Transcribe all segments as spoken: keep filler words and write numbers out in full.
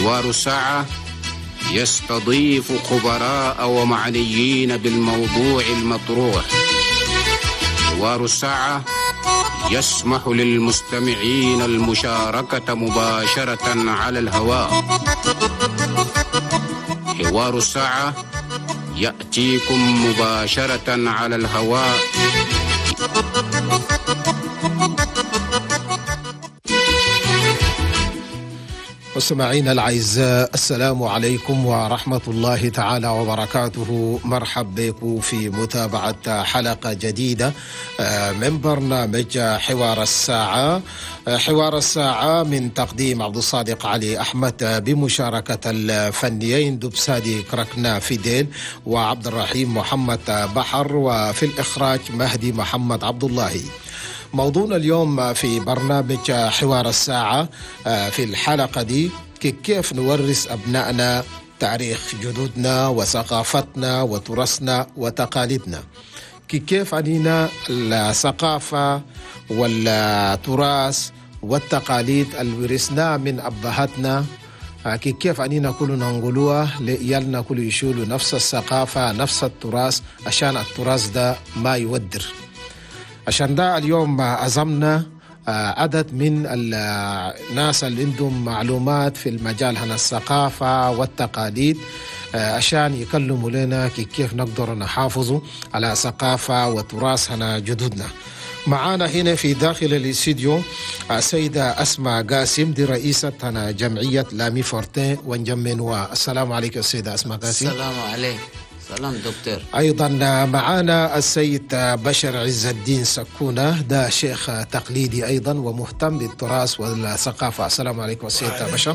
حوار الساعة يستضيف خبراء ومعنيين بالموضوع المطروح. حوار الساعة يسمح للمستمعين المشاركة مباشرة على الهواء. حوار الساعة يأتيكم مباشرة على الهواء. مستمعينا الأعزاء، السلام عليكم ورحمة الله تعالى وبركاته. مرحبا بكم في متابعة حلقة جديدة من برنامج حوار الساعة. حوار الساعة من تقديم عبد الصادق علي أحمد بمشاركة الفنيين دبسادي كركنا فيديل وعبد الرحيم محمد بحر، وفي الإخراج مهدي محمد عبد الله. موضوعنا اليوم في برنامج حوار الساعة في الحلقة دي كيف نورث أبنائنا تاريخ جدودنا وثقافتنا وتراثنا وتقاليدنا، كيف علينا الثقافة والتراث والتقاليد اللي ورثناها من أبهاتنا، كيف علينا كلنا نقولوها لإيالنا كل يشولوا نفس الثقافة نفس التراث عشان التراث ده ما يودر. عشان ده اليوم عزمنا عدد من الناس اللي عندهم معلومات في المجال هنا الثقافة والتقاليد عشان يكلموا لنا كيف نقدر نحافظوا على ثقافة وتراث هنا جدودنا. معانا هنا في داخل الاستديو السيدة أسماء قاسم، دي رئيسة هنا جمعية لامي فورتين ونجمنوا. السلام عليكم السيدة أسماء قاسم. السلام عليكم. سلام دكتور. أيضا معنا السيد بشر عز الدين سكونة، ده شيخ تقليدي أيضا ومهتم بالتراث والثقافة. السلام عليكم السيد بشر.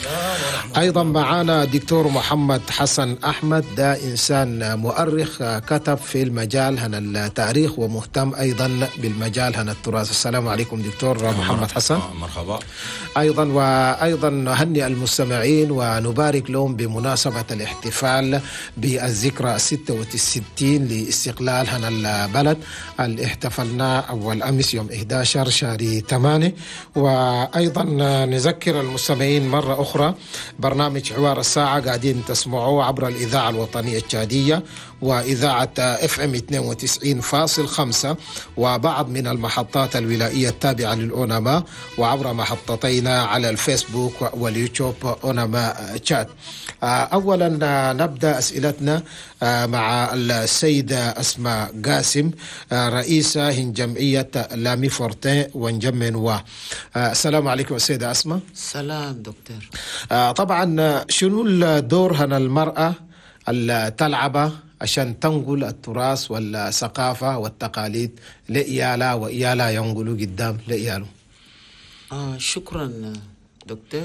أيضا معنا دكتور محمد حسن أحمد، ده إنسان مؤرخ كتب في المجال هنا التاريخ ومهتم أيضا بالمجال هنا التراث. السلام عليكم دكتور محمد حسن. مرحبا. أيضا وأيضا نهنئ المستمعين ونبارك لهم بمناسبة الاحتفال بالذكرى الستة والستين لاستقلال هنا البلد اللي احتفلنا أول أمس يوم إحدى عشر شهر ثمانية. وأيضا نذكر المستمعين مرة أخرى برنامج حوار الساعة قاعدين تسمعوه عبر الإذاعة الوطنية التشادية وإذاعة اف ام اثنين وتسعين فاصل خمسة وبعض من المحطات الولائية التابعة للأونما، وعبر محطتينا على الفيسبوك واليوتيوب أونما تشات. أولا نبدأ أسئلتنا مع السيدة أسماء قاسم، رئيسة جمعية لامي فورتين ونجمنوا. السلام عليكم السيدة أسماء. سلام دكتور. طبعا شنو الدور هنا المرأة اللي تلعبه عشان تنقل التراث والثقافة والتقاليد لإيالا وإيالا ينقلوا قدام لإياله؟ آه شكرا دكتور.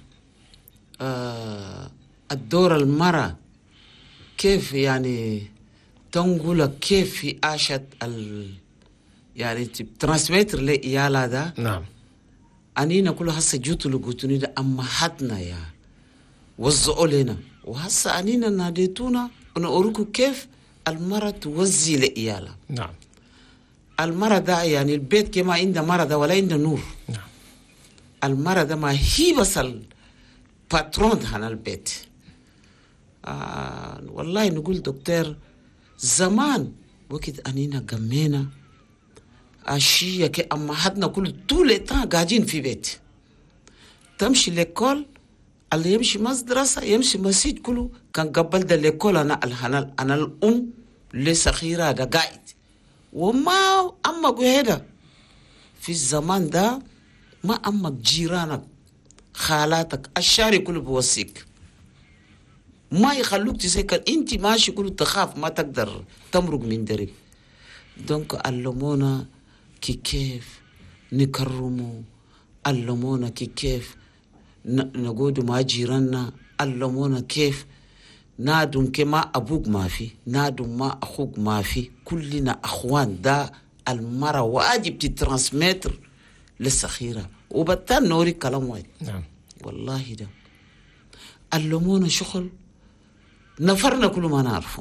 آه الدور المرأة كيف يعني تنقل كيف عاشت ال يعني ترانسميتر لإيالا ده. نعم. أنينا كل هسه جوتو لقوتوني ده أمهاتنا يا وزعوا لنا، وهسه أنينا ناديتونا ونقولكم كيف المرأة توزي لإيالا. نعم. المرأة ده يعني البيت كما عنده مرأة ده ولا عنده نور. نعم. المرأة ده ما هي بس الباترون هنا البيت. آه والله نقول دكتور زمان وقت أنينا قمينا أشياء كي أمهاتنا كل طول الوقت قاعدين في بيت، تمشي ليكول اللي يمشي مدرسة يمشي مسجد كله كان قبل ده ليكول أنا الهنا أنا الأم لسه خيرة ده قاعد وما أما بهذا في الزمان ده ما أمك جيرانك خالاتك الشارع كله بوصيك ما يخلوك تسيكل انت ماشي كله تخاف ما تقدر تمرق من درب. دونك علمونا كي كيف نكرمو، علمونا كي كيف نقودوا مع جيراننا، علمونا كيف نادم كما أبوك ما في نادم ما أخوك ما في كلنا أخوان. ده المرة واجب تترانسميتر للسخيرة وبالتالي نوري كلام وايد. نعم. والله ده علمونا شغل نفرنا كل ما نعرفه.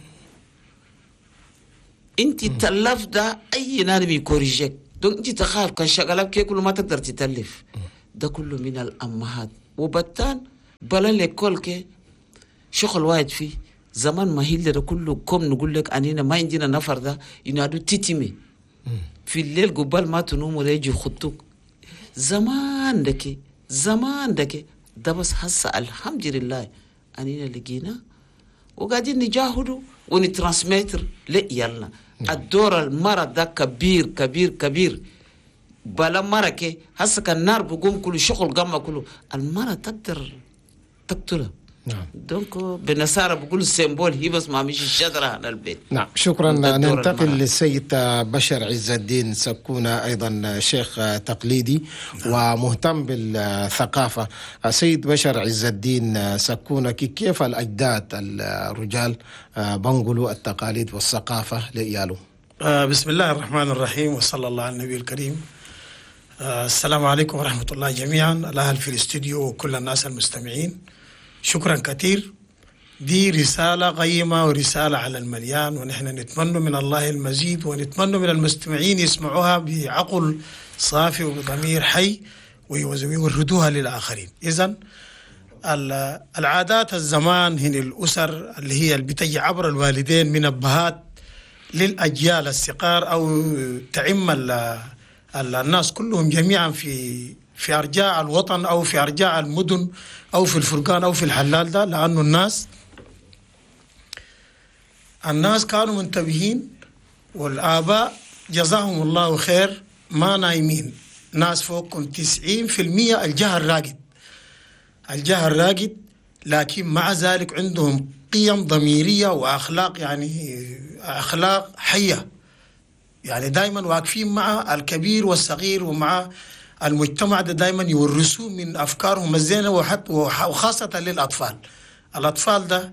انت تلف ده اي نادم يكوريجيك، دونك انت تخاف كان شغلك كي كل ما تقدر تتلف. ده كله من الامهات وبالتالي بلا ليكول كي شغل واحد فيه زمان ما هي ده كله كم نقول لك أنينا ما عندنا نفر ده ينادو تيتيمي في الليل قبل ما تنوم ويجي خطوك زمان دكي زمان دكي ده بس هسه الحمد لله أنينا لقينا وقاعدين نجاهدوا ونترانسميتر ليالنا الدور المرض ده كبير كبير كبير بلا مرة كي هسه كان النار بقوم كله شغل قام كله المرة تقدر تقتله. نعم. دونك بالنصارى بقول السيمبول هي بس ما مش الشجرة على البيت. نعم شكرا. ننتقل للسيد بشر عز الدين سكونة أيضا شيخ تقليدي ومهتم بالثقافة. السيد بشر عز الدين سكونة كيف الأجداد الرجال بنقلوا التقاليد والثقافة لإياله؟ بسم الله الرحمن الرحيم وصلى الله على النبي الكريم. السلام عليكم ورحمة الله جميعا الأهل في الاستوديو وكل الناس المستمعين. شكرا كثير. دي رسالة قيمة ورسالة على المليان ونحن نتمنى من الله المزيد ونتمنى من المستمعين يسمعوها بعقل صافي وبضمير حي ويوردوها للآخرين. إذن العادات الزمان هنا الأسر اللي هي اللي بتجي عبر الوالدين من أبهات للأجيال الصغار أو تعم الناس كلهم جميعا في في أرجاء الوطن أو في أرجاء المدن أو في الفرقان أو في الحلال ده، لأنه الناس الناس كانوا منتبهين والآباء جزاهم الله خير ما نايمين. ناس فوقهم تسعين في المية الجهل راقد الجهل راقد لكن مع ذلك عندهم قيم ضميرية وأخلاق يعني أخلاق حية، يعني دايما واقفين مع الكبير والصغير ومع المجتمع ده دايما يورثوا من أفكارهم الزينة وحتى وخاصة للأطفال. الأطفال ده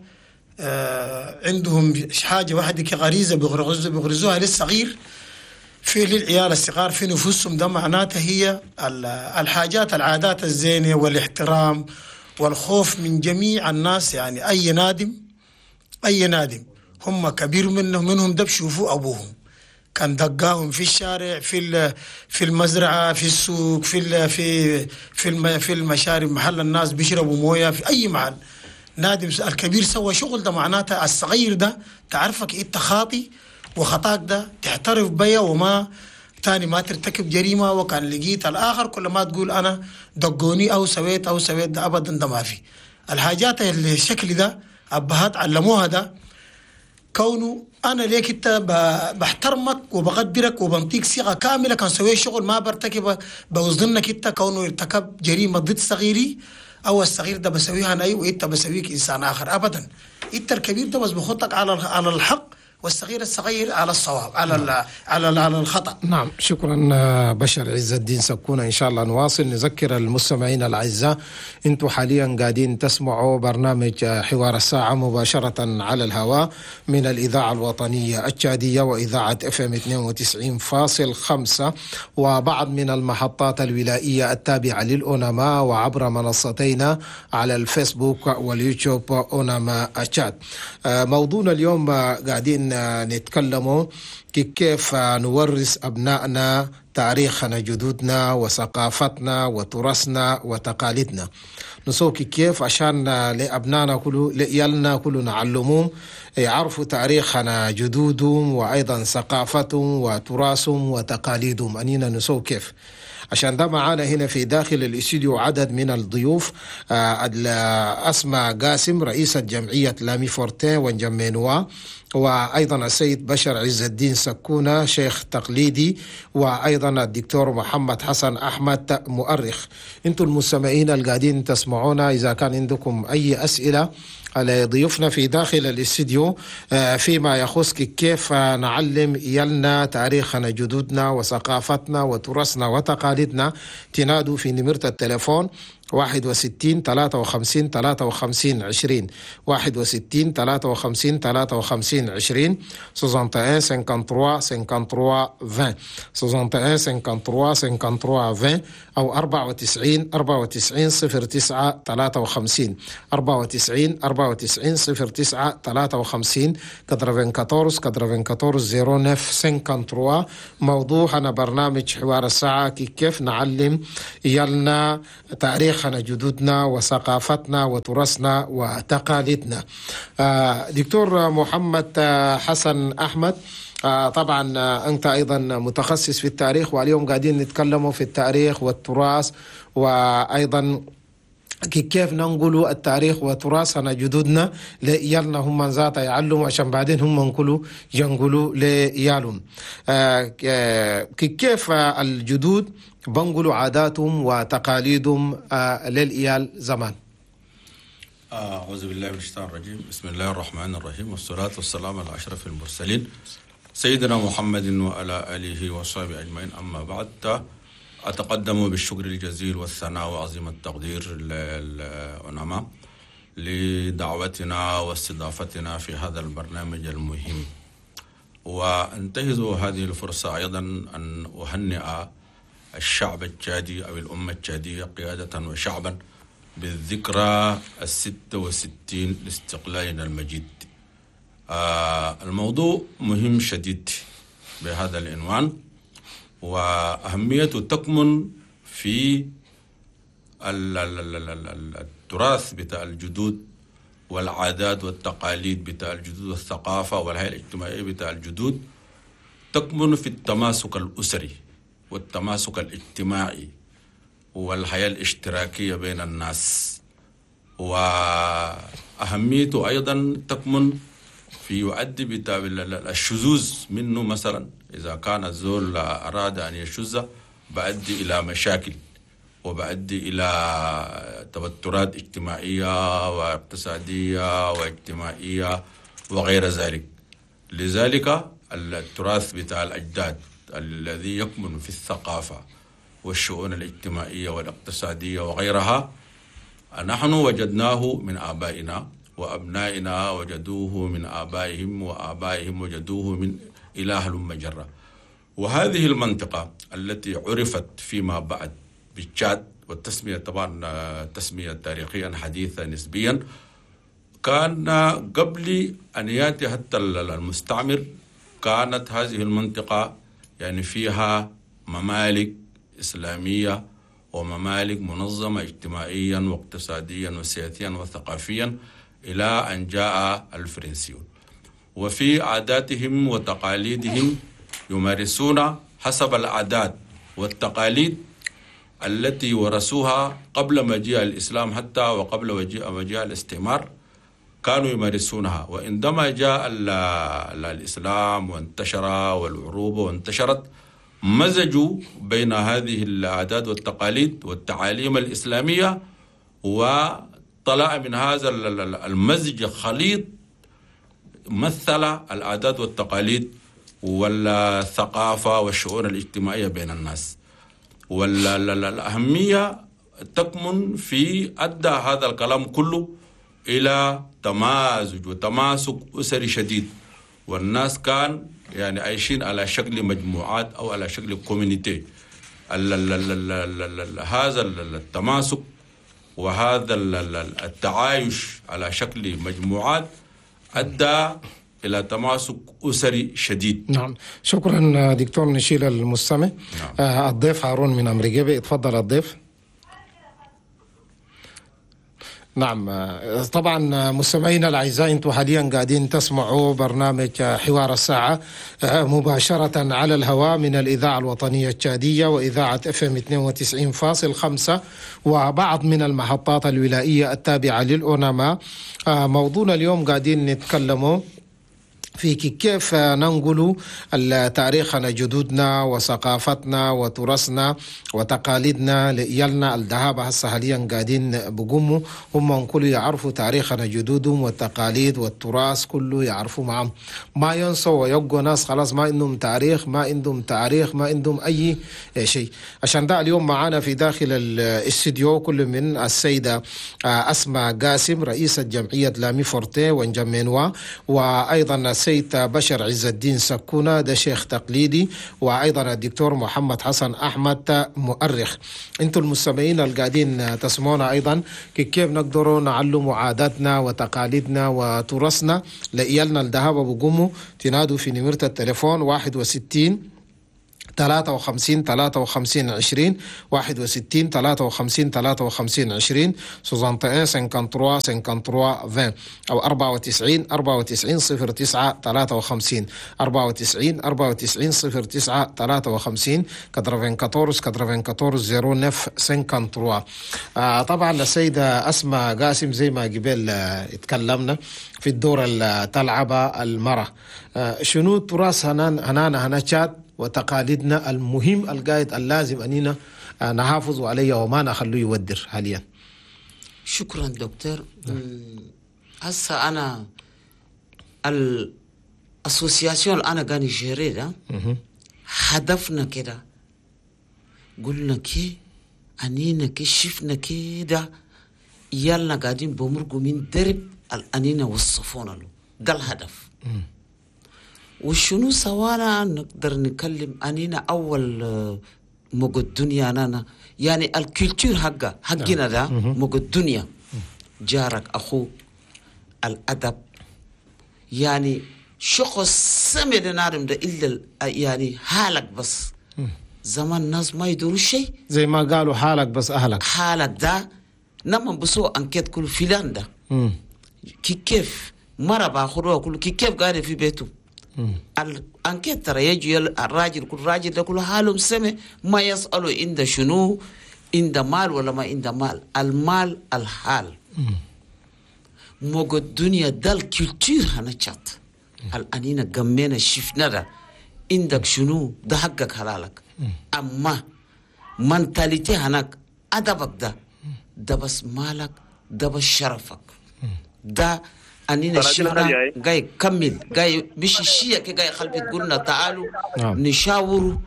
آه عندهم حاجة واحدة كغريزة بيغرزوا بيغرزوها للصغير في للعيال الصغار في نفوسهم، ده معناته هي الحاجات العادات الزينة والاحترام والخوف من جميع الناس. يعني أي نادم أي نادم هم كبير منهم منهم ده بشوفوا أبوهم كان دقاهم في الشارع في في المزرعة في السوق في في في في المشارب محل الناس بيشربوا مويه في أي محل. نادم الكبير سوى شغل ده معناته الصغير ده تعرفك إنت خاطي وخطاك ده تعترف بيا وما تاني ما ترتكب جريمة. وكان لقيت الآخر كل ما تقول أنا دقوني أو سويت أو سويت ده أبدا ده ما في. الحاجات اللي الشكل ده أبهات علموها ده كونه أنا ليك أنت بحترمك وبقدرك وبنطيك صيغة كاملة كان سوي شغل ما برتكب بوظنك أنت كونه ارتكب جريمة ضد صغيري أو الصغير ده بسويها أنا وأنت بسويك إنسان آخر أبدا. أنت الكبير ده بس بخطك على على الحق والصغير الصغير على الصواب على نعم. على على الخطأ. نعم شكرا بشر عز الدين سكونة. إن شاء الله نواصل. نذكر المستمعين الأعزاء أنتم حاليا قاعدين تسمعوا برنامج حوار الساعة مباشرة على الهواء من الإذاعة الوطنية التشادية وإذاعة اف ام اثنين وتسعين فاصلة خمسة وبعض من المحطات الولائية التابعة للأونما وعبر منصتينا على الفيسبوك واليوتيوب أونما تشاد. موضوعنا اليوم قاعدين نتكلموا كيف نورث أبنائنا تاريخنا جدودنا وثقافتنا وتراثنا وتقاليدنا. نسوي كيف عشان لأبنائنا كله لإيالنا كله نعلمهم يعرفوا تاريخنا جدودهم وأيضا ثقافتهم وتراثهم وتقاليدهم. أنينا نسوي كيف عشان ده معانا هنا في داخل الاستوديو عدد من الضيوف. أسماء قاسم رئيسة جمعية لامي فورتين ونجمينوا، وأيضا السيد بشر عز الدين سكونة شيخ تقليدي، وأيضا الدكتور محمد حسن أحمد مؤرخ. أنتم المستمعين القاعدين تسمعونا إذا كان عندكم أي أسئلة على ضيوفنا في داخل الاستديو فيما يخص كيف نعلم إيالنا تاريخنا جدودنا وثقافتنا وتراثنا وتقاليدنا، تنادوا في نمرة التليفون واحد وستين ثلاثة وخمسين ثلاثة وخمسين عشرين واحد وستين ثلاثة وخمسين ثلاثة وخمسين عشرين واحد وستين خمسة وخمسين خمسة وثلاثين واحد وستين خمسة وخمسين عشرين أو أربعة وتسعين أربعة وتسعين صفر تسعة ثلاثة وخمسين أربعة وتسعين أربعة وتسعين صفر تسعة ثلاثة وخمسين أربعة وأربعين أربعة وأربعين صفر تسعة خمسة وثلاثين. موضوعنا برنامج حوار الساعة كيف نعلم يلنا تاريخ تاريخنا جدودنا وثقافتنا وتراثنا وتقاليدنا. دكتور محمد حسن أحمد، طبعا أنت أيضا متخصص في التاريخ، واليوم قاعدين نتكلموا في التاريخ والتراث، وأيضا كيف ننقلوا التاريخ وتراثنا جدودنا لإيالنا هم من ذات يعلموا عشان بعدين هم ينقلوا ينقلوا لإيالهم. كيف الجدود بنقلوا عاداتهم وتقاليدهم للإيال زمان؟ أعوذ بالله من الشيطان الرجيم. بسم الله الرحمن الرحيم، والصلاة والسلام على أشرف المرسلين سيدنا محمد وعلى آله وصحبه أجمعين. أما بعد، أتقدم بالشكر الجزيل والثناء وعظيم التقدير للعلماء لدعوتنا واستضافتنا في هذا البرنامج المهم، وانتهز هذه الفرصة أيضا أن أهنئ الشعب التشادي أو الأمة التشادية قيادة وشعبا بالذكرى الستة وستين لاستقلالنا المجيد. آه الموضوع مهم شديد بهذا العنوان، وأهميته تكمن في التراث بتاع الجدود والعادات والتقاليد بتاع الجدود والثقافة والهيئة الاجتماعية بتاع الجدود، تكمن في التماسك الأسري والتماسك الاجتماعي والحياة الاشتراكية بين الناس. وأهميته أيضا تكمن في يؤدي بتاع الشذوذ منه، مثلا إذا كان الزول أراد أن يشذ بأدي إلى مشاكل وبأدي إلى توترات اجتماعية واقتصادية واجتماعية وغير ذلك. لذلك التراث بتاع الأجداد الذي يكمن في الثقافة والشؤون الاجتماعية والاقتصادية وغيرها نحن وجدناه من آبائنا، وأبنائنا وجدوه من آبائهم، وآبائهم وجدوه من إله المجرة. وهذه المنطقة التي عرفت فيما بعد بالتشاد، والتسمية طبعا تسمية تاريخيا حديثة نسبيا، كان قبل أن يأتي حتى المستعمر كانت هذه المنطقة يعني فيها ممالك إسلامية وممالك منظمة اجتماعيا واقتصاديا وسياسيا وثقافيا، إلى أن جاء الفرنسيون. وفي عاداتهم وتقاليدهم يمارسون حسب العادات والتقاليد التي ورثوها قبل مجيء الإسلام حتى وقبل مجيء الاستعمار، كانوا يمارسونها. وعندما جاء الإسلام وانتشر والعروبة وانتشرت، مزجوا بين هذه العادات والتقاليد والتعاليم الإسلامية، وطلع من هذا المزج خليط مثل العادات والتقاليد والثقافة والشؤون الاجتماعية بين الناس. والأهمية تكمن في أدى هذا الكلام كله إلى تمازج وتماسك أسري شديد، والناس كان يعني عايشين على شكل مجموعات أو على شكل كوميونيتي. هذا التماسك وهذا التعايش على شكل مجموعات أدى إلى تماسك أسري شديد. نعم، شكرا دكتور نشيل المستمع. نعم. آه الضيف هارون من أمريكا، اتفضل الضيف. نعم، طبعا مستمعينا الأعزاء، انتم حاليا قاعدين تسمعوا برنامج حوار الساعة مباشرة على الهواء من الإذاعة الوطنية التشادية وإذاعة اف ام اثنين وتسعين فاصلة خمسة وبعض من المحطات الولائية التابعة للأوناما. موضوعنا اليوم قاعدين نتكلموا في كيف ننقل تاريخنا جدودنا وثقافتنا وتراثنا وتقاليدنا لإيالنا الذهاب. هسه حاليا قاعدين بقوموا هم كله يعرفوا تاريخنا جدودهم والتقاليد والتراث كله يعرفوا معهم، ما ينسوا ويبقوا ناس خلاص ما عندهم تاريخ ما عندهم تاريخ ما عندهم أي شيء. عشان ده اليوم معنا في داخل الاستديو كل من السيدة أسماء قاسم رئيسة جمعية لامي فورتي وانجمينوا، وأيضا السيد بشر عز الدين سكونة ده شيخ تقليدي، وأيضا الدكتور محمد حسن أحمد مؤرخ. انتم المستمعين القاعدين تسمعونا أيضا كيف نقدروا نعلموا عاداتنا وتقاليدنا وتراثنا لإيالنا الذهاب بقوموا. تنادوا في نمرة التليفون واحد وستين ثلاثة وخمسين ثلاثة وخمسين عشرين واحد وستين ثلاثة وخمسين ثلاثة وخمسين عشرين سوزانت واحد خمسة وخمسين خمسة وثلاثين عشرين أو أربعة وتسعين أربعة وتسعين صفر تسعة ثلاثة وخمسين أربعة وتسعين أربعة وتسعين صفر تسعة ثلاثة وخمسين كاتروفين كاتورز كاتروفين كاتورز زيرو نف خمسة وثلاثين. آه طبعا السيدة أسماء قاسم زي ما قبل آه اتكلمنا في الدور اللي تلعبها المرأة، آه شنو تراث هنانا هنا تشاد وتقاليدنا المهم القائد اللازم أننا نحافظ عليه وما نخليه يودر حاليا؟ شكرا دكتور. هسه أنا الأسوسياسيون أنا قاني جيري ده هدفنا كده، قلنا كي أنينا كي شفنا كده يالنا قاعدين بمرقوا من درب الأنينا والصفونا له، ده الهدف. وشنو سوانا نقدر نكلم أنينا أول موجود الدنيا أنا يعني الكولتور حقا حقنا ده موجود الدنيا، جارك أخوك، الأدب، يعني شخص سمي لنارم ده إلا يعني حالك بس. زمان الناس ما يدوروا شيء، زي ما قالوا حالك بس أهلك. حالك ده نما بسوا أنكت كل فلان ده كي كيف مرة باخدوها كله كي كيف قاعد في بيته. الأنكت ترى يجي الراجل كل راجل ده كله حاله سمع ما يسأله إنده شنو، إنده مال ولا ما إنده مال، المال الحال. موجود الدنيا ده الكولتور هنشات الأنينا جمعنا شفنا ده إندك شنو ده حقك حلالك. أما منتاليتي هناك أدبك ده ده بس مالك، ده بس شرفك. ده أنينا شفنا جاي كمل جاي مش الشيء كي جاي خلبي تقولنا تعالوا نشاوروا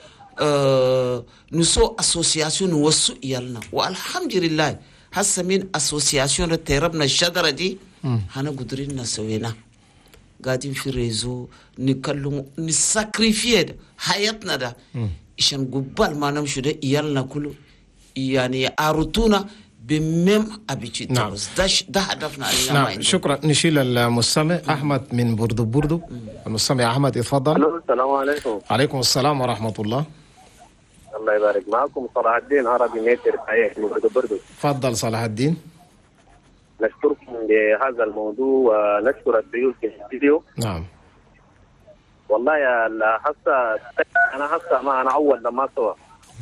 آه نسو أسوسياسيون وسو يالنا. والحمد لله هسه من أسوسياسيون تيربنا الشجرة دي هنا قدرين نسوينا، قاعدين في ريزو نكلم نساكريفيه حياتنا ده عشان قبل ما نمشي ده يالنا كله يعني أروتونا بمم أبيتشي. نعم. ده ده هدفنا. نعم شكرا. نشيل المستمع أحمد من بردو بردو. المستمع أحمد اتفضل. السلام عليكم. عليكم السلام ورحمة الله. الله يبارك معكم. صلاح الدين عربي ميتر صحيح من بردو بردو. تفضل صلاح الدين. نشكركم لهذا الموضوع ونشكر الضيوف في الاستديو. نعم. والله يا هسه انا هسه ما انا اول لما سوى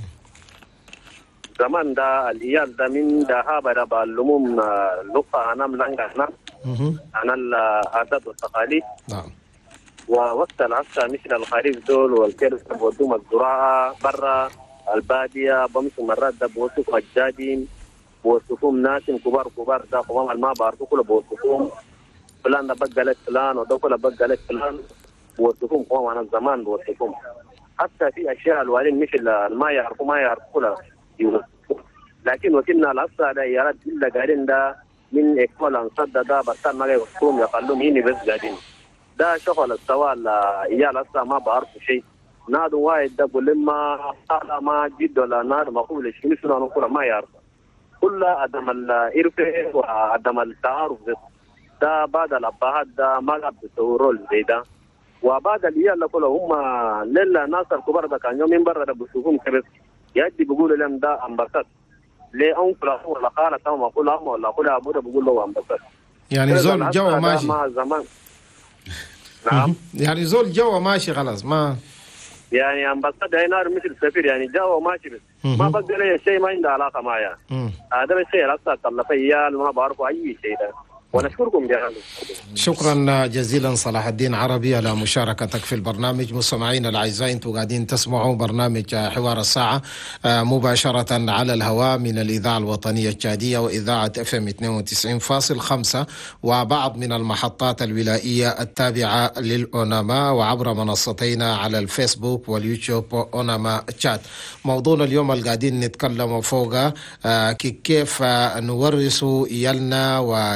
زمان ده الإيال ده من ده هابا بعلمهم لغة أنا ملانجنا أنا العادات والتقاليد. نعم. ووقت العصر مثل الخريف دول والكرز بودوم الزراعة برا البادية بمشوا مرات ده بوصفوا الجادين بوصفهم ناس كبار كبار ده قوام ما بعرفوا كله بوصفهم فلان ده بقى لك فلان وده كله بقى لك فلان بوصفهم قوام أنا زمان بوصفهم. حتى في أشياء الوالين مثل ما يعرفوا ما يعرفوا كله، لكن وكنا الأصل ده يارد إلا قاعدين ده من إكمال أنصد ده بطل ما يقوم يقلهم هني بس قاعدين ده شغل السوال يا الأصل ما بعرفوا شيء. نادو واحد ده بقول ما ما جد ولا نادو ما قول شيء مثل أنا أقول ما يعرف كل عدم الإرفاق وعدم التعارف ده بعد الأبهات ده ما قد بيسووا زي ده. وبعد الإيال كله هم للا ناس الكبار ده كان يومين برا ده بيشوفهم كبس يجي بيقولوا لهم ده أمبرسات ليه أنقل ولا قال تمام أقول أم ولا أقول أبوه بيقول له أمبرسات يعني زول جوا ماشي ما زمان. نعم يعني زول جوا ماشي خلاص ما يعني أمبرسات هاي نار مثل سفير يعني جوا ماشي بس ما بقدر لي شيء ما عنده علاقة معايا هذا الشيء رأسا طلع فيال ما بعرفه أي شيء ده. ونشكركم جزيلا. شكرا جزيلا صلاح الدين عربي على مشاركتك في البرنامج. مستمعينا الاعزاء انتم قاعدين تسمعوا برنامج حوار الساعه مباشره على الهواء من الاذاعه الوطنيه التشاديه واذاعه اف ام اثنين وتسعين فاصلة خمسة وبعض من المحطات الولائيه التابعه للاوناما وعبر منصتينا على الفيسبوك واليوتيوب اوناما تشات. موضوعنا اليوم اللي قاعدين نتكلم فوقه كيف نورث يلنا وتاريخ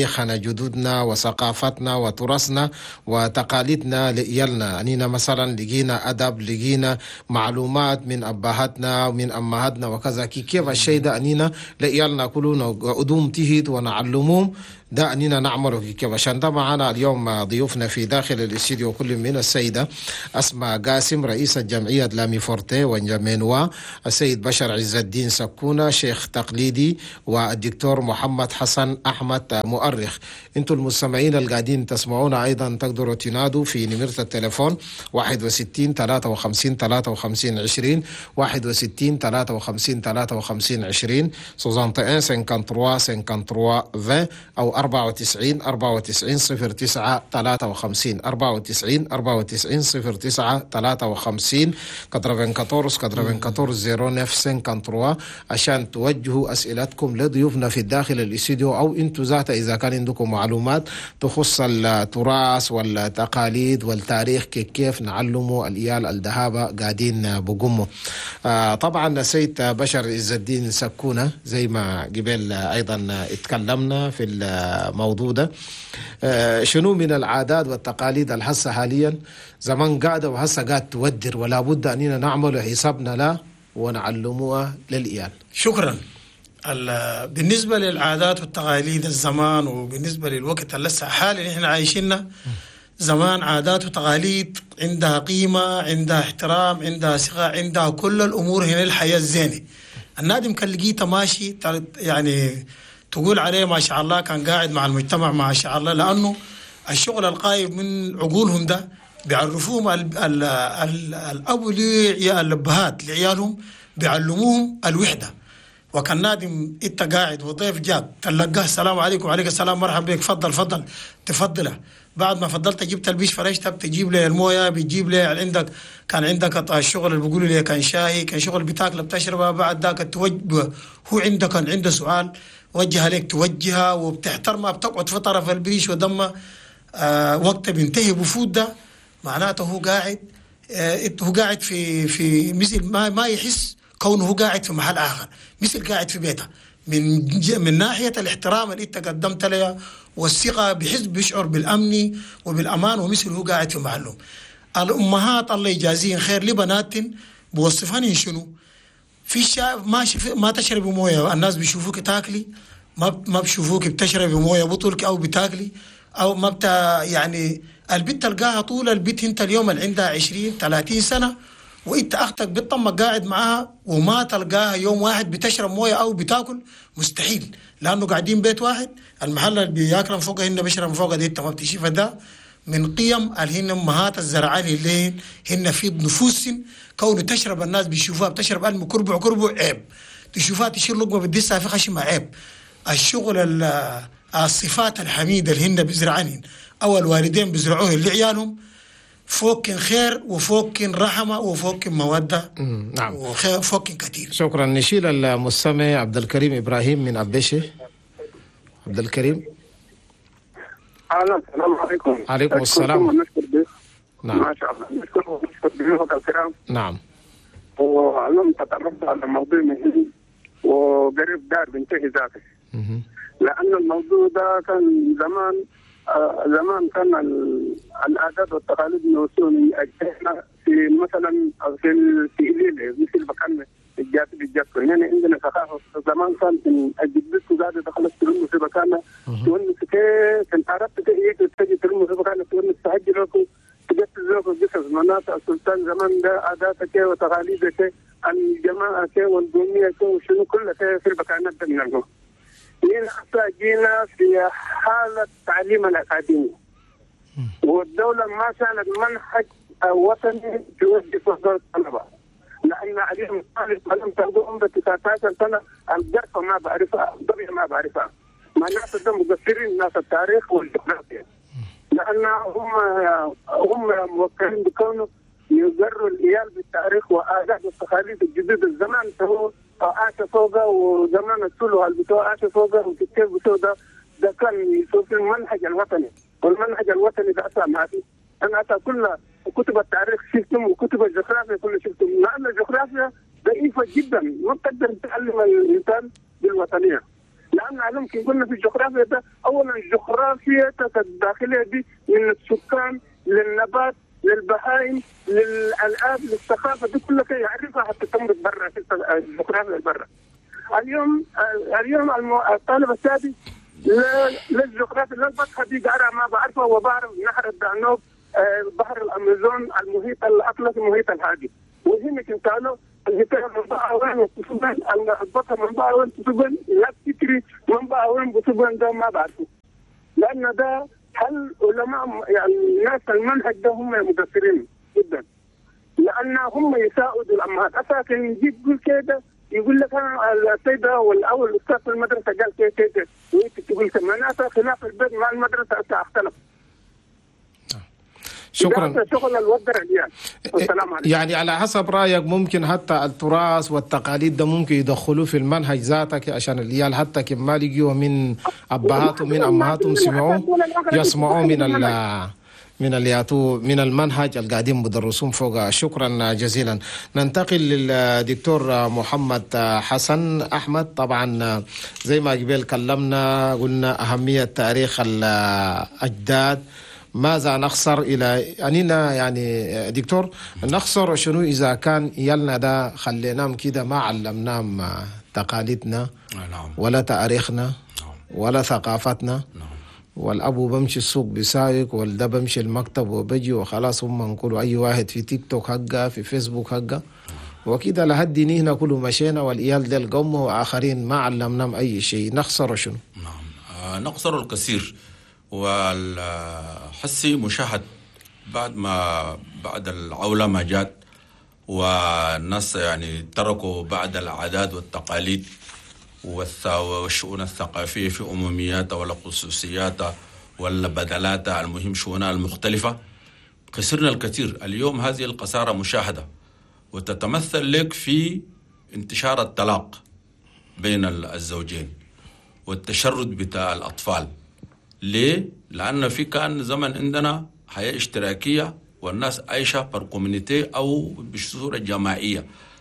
تاريخنا جدودنا وثقافتنا وتراثنا وتقاليدنا لإيالنا. أنينا مثلا لقينا أدب، لقينا معلومات من أبهاتنا ومن أمهاتنا وكذا، كيف الشيء ده أنينا لإيالنا كلنا قدوم تهد ونعلمهم، ده أننا نعمله كيف. عشان ده معنا اليوم ضيوفنا في داخل الاستديو كل من السيدة أسماء قاسم رئيسة جمعية لامي فورتي ونجمينوا، السيد بشر عز الدين سكونة شيخ تقليدي، والدكتور محمد حسن أحمد مؤرخ. انتم المستمعين القاعدين تسمعونا أيضا تقدروا تنادوا في نمرة التليفون واحد وستين ثلاثة وخمسين ثلاثة وخمسين عشرين واحد وستين ثلاثة وخمسين ثلاثة وخمسين عشرين سوزانت واحد خمسة وخمسين خمسة وثلاثين أو أربعة وتسعين أربعة وتسعين صفر تسعة ثلاثة وخمسين أربعة وتسعين أربعة وتسعين صفر تسعة ثلاثة وخمسين أربعة وأربعين أربعة صفر تسعة ثلاثة عشان توجهوا أسئلتكم لضيوفنا في الداخل الاستوديو، أو أنتم ذات إذا كان عندكم معلومات تخص التراث والتقاليد والتاريخ كيف نعلموا الإيال الذهابة قاعدين بقموا. آه طبعا السيد بشر عز الدين سكونة زي ما قبل أيضا اتكلمنا في الموضوع ده، آه شنو من العادات والتقاليد الحسة حاليا زمان قاعدة وهسه قاعد تودر ولا بد أننا نعمل حسابنا لا ونعلموها للإيال؟ شكرا. بالنسبة للعادات والتقاليد الزمان وبالنسبة للوقت اللي لسه حالي احنا عايشيننا، زمان عادات وتقاليد عندها قيمة، عندها احترام، عندها ثقة، عندها كل الأمور هنا الحياة الزينة. النادم كان لقيته ماشي يعني تقول عليه ما شاء الله كان قاعد مع المجتمع ما شاء الله، لأنه الشغل القايم من عقولهم ده بيعرفوهم الأب والأبهات لعيالهم، بيعلموهم الوحدة. وكان نادم انت قاعد وضيف جاك تلقاه السلام عليكم وعليك السلام مرحبا بك فضل فضل تفضله، بعد ما فضلت جبت البيش فرشتها بتجيب لي المويه، بتجيب لي عندك كان عندك الشغل اللي بيقولوا لي كان شاي، كان شغل بتاكله بتشربها، بعد ذاك توجه هو عندك كان عنده سؤال وجه لك توجهها وبتحترمها، بتقعد في طرف البريش ودمه آه وقت بينتهي بفوت ده معناته هو قاعد آه هو قاعد في في مثل ما ما يحس كونه قاعد في محل آخر، مثل قاعد في بيته من من ناحية الاحترام اللي انت قدمت له والثقة، بحس بيشعر بالأمن وبالأمان ومثل هو قاعد في محله. الأمهات الله يجازيهم خير لبنات بوصفهن شنو في الشاب ما ما تشربي مويه، الناس بيشوفوك تاكلي، ما ما بيشوفوك بتشربي مويه بطولك او بتاكلي او ما بتا يعني البنت تلقاها طول البيت انت اليوم اللي عندها عشرين ثلاثين سنه وانت اختك بتطمك قاعد معاها وما تلقاها يوم واحد بتشرب مويه او بتاكل، مستحيل، لانه قاعدين بيت واحد، المحل اللي بياكل فوقها هن بيشرب فوقها دي انت ما بتشوفها. ده من قيم اللي هن امهات الزرعان اللي هن في نفوسهم، كونه تشرب الناس بيشوفوها بتشرب علم كربع كربع عيب، تشوفها تشيل لقمه بتدسها في خشمها عيب. الشغل الصفات الحميده اللي هن بيزرعانين او الوالدين بيزرعوه لعيالهم فوق خير وفوق رحمه وفوق موده. نعم وخير فوق كثير. شكرا. نشيل المستمع عبد الكريم ابراهيم من ابيشه. عبد الكريم. اهلا السلام عليكم. عليكم السلام. نعم ما شاء الله نشكر نشكر ضيوفك الكرام. نعم. وعلمت تعرفت على الموضوع مهم وقريب دار بينتهي ذاته. لأن الموضوع ده كان زمان آه زمان كان العادات والتقاليد نوصون أجهزة في مثلا في في إليل مثل بكان الجات الجات يعني عندنا ثقافة زمان كان الجدود قاعدة دخلت تلم في بكانة تقول كيف كنت عرفت كيف تجي تلم في بكانة تقول تهجي لكم تجت لكم قصص مناطق السلطان زمان ده عاداتك وتقاليدك الجماعة والقومية وشنو كلها في البكانات ده من الجو. هنا حتى جينا في حالة تعليم الأكاديمي والدولة ما كانت منهج وطني توجه صدر الطلبة، لأن عليهم طالب لم تقوم بتسعتاشر سنة الجرفة ما بعرفها الضبية ما بعرفها، معناته ده مقصرين ناس التاريخ والجغرافيا، لأن هم هم موكلين بكونه يقروا الإيال بالتاريخ وآداب والتقاليد الجديد. الزمان هو عاش فوقه وزمان السلو البتوع عاش فوقه وكيف بتوع ده ده كان يشوف المنهج الوطني، والمنهج الوطني ده أسا ما في. أنا أسا كل كتب التاريخ شفتم وكتب الجغرافيا كل شفتم، لأن الجغرافيا ضعيفة جدا ما بتقدر تعلم الإنسان بالوطنية، لأن ممكن قلنا في الجغرافيا ده أولا الجغرافيا الداخلية دي من السكان للنبات للبهائم للألعاب للثقافة دي كلها يعرفها حتى تمرق برا في الجغرافيا برا. اليوم اليوم الطالب السادس للجغرافيا للبطحة دي قارئ ما بعرفها وبعرف نهر الدانوب بحر الأمازون المحيط الأطلسي المحيط الهادي. وهنا كنت قالوا الهتاف منبعها وين وتسوبن البطحة منبعها وين تسوبن لا تكري منبعها وين بتسوبن ده ما بعرفه. لأن ده هل علماء يعني الناس المنهج ده هم مقصرين جدا. لأن هم يساعدوا الأمهات أساسا يجي يقول كده يقول لك أنا السيدة والأول الأستاذ في المدرسة قال كده كده وأنت تقول كمان خلاف البيت مع المدرسة اختلف. شكرا. شغل الودر يعني. والسلام عليكم. يعني على حسب رايك ممكن حتى التراث والتقاليد ده ممكن يدخلوه في المنهج ذاتك عشان العيال حتى كما يجوا من ابهاتهم من امهاتهم سمعوا يسمعوا من ال من الياتو من المنهج اللي قاعدين بدرسون فوق. شكرا جزيلا. ننتقل للدكتور محمد حسن احمد. طبعا زي ما قبل كلمنا قلنا اهميه تاريخ الاجداد. ماذا نخسر إلى أننا يعني دكتور نخسر شنو إذا كان يلنا ده خليناهم كده ما علمناهم تقاليدنا ولا تاريخنا ولا ثقافتنا. والأبو بمشي السوق بسايق والده بمشي المكتب وبجي وخلاص هم نقولوا أي واحد في تيك توك حقه في فيسبوك حقه وكده لهدي هنا كله مشينا والإيال ده القوم وآخرين ما علمناهم أي شيء. نخسر شنو؟ نعم آه نخسر الكثير. والحسي مشاهد بعد ما بعد العولمة جات والناس يعني تركوا بعد العادات والتقاليد والشؤون الثقافية في أمومياتها ولا خصوصياتها ولا بدلاتها المهم شؤونها المختلفة. خسرنا الكثير. اليوم هذه القسارة مشاهدة وتتمثل لك في انتشار الطلاق بين الزوجين والتشرد بتاع الأطفال. ليه؟ لأن في كان زمن عندنا حياة اشتراكية والناس عايشة بركومينيتي أو بصورة جماعية.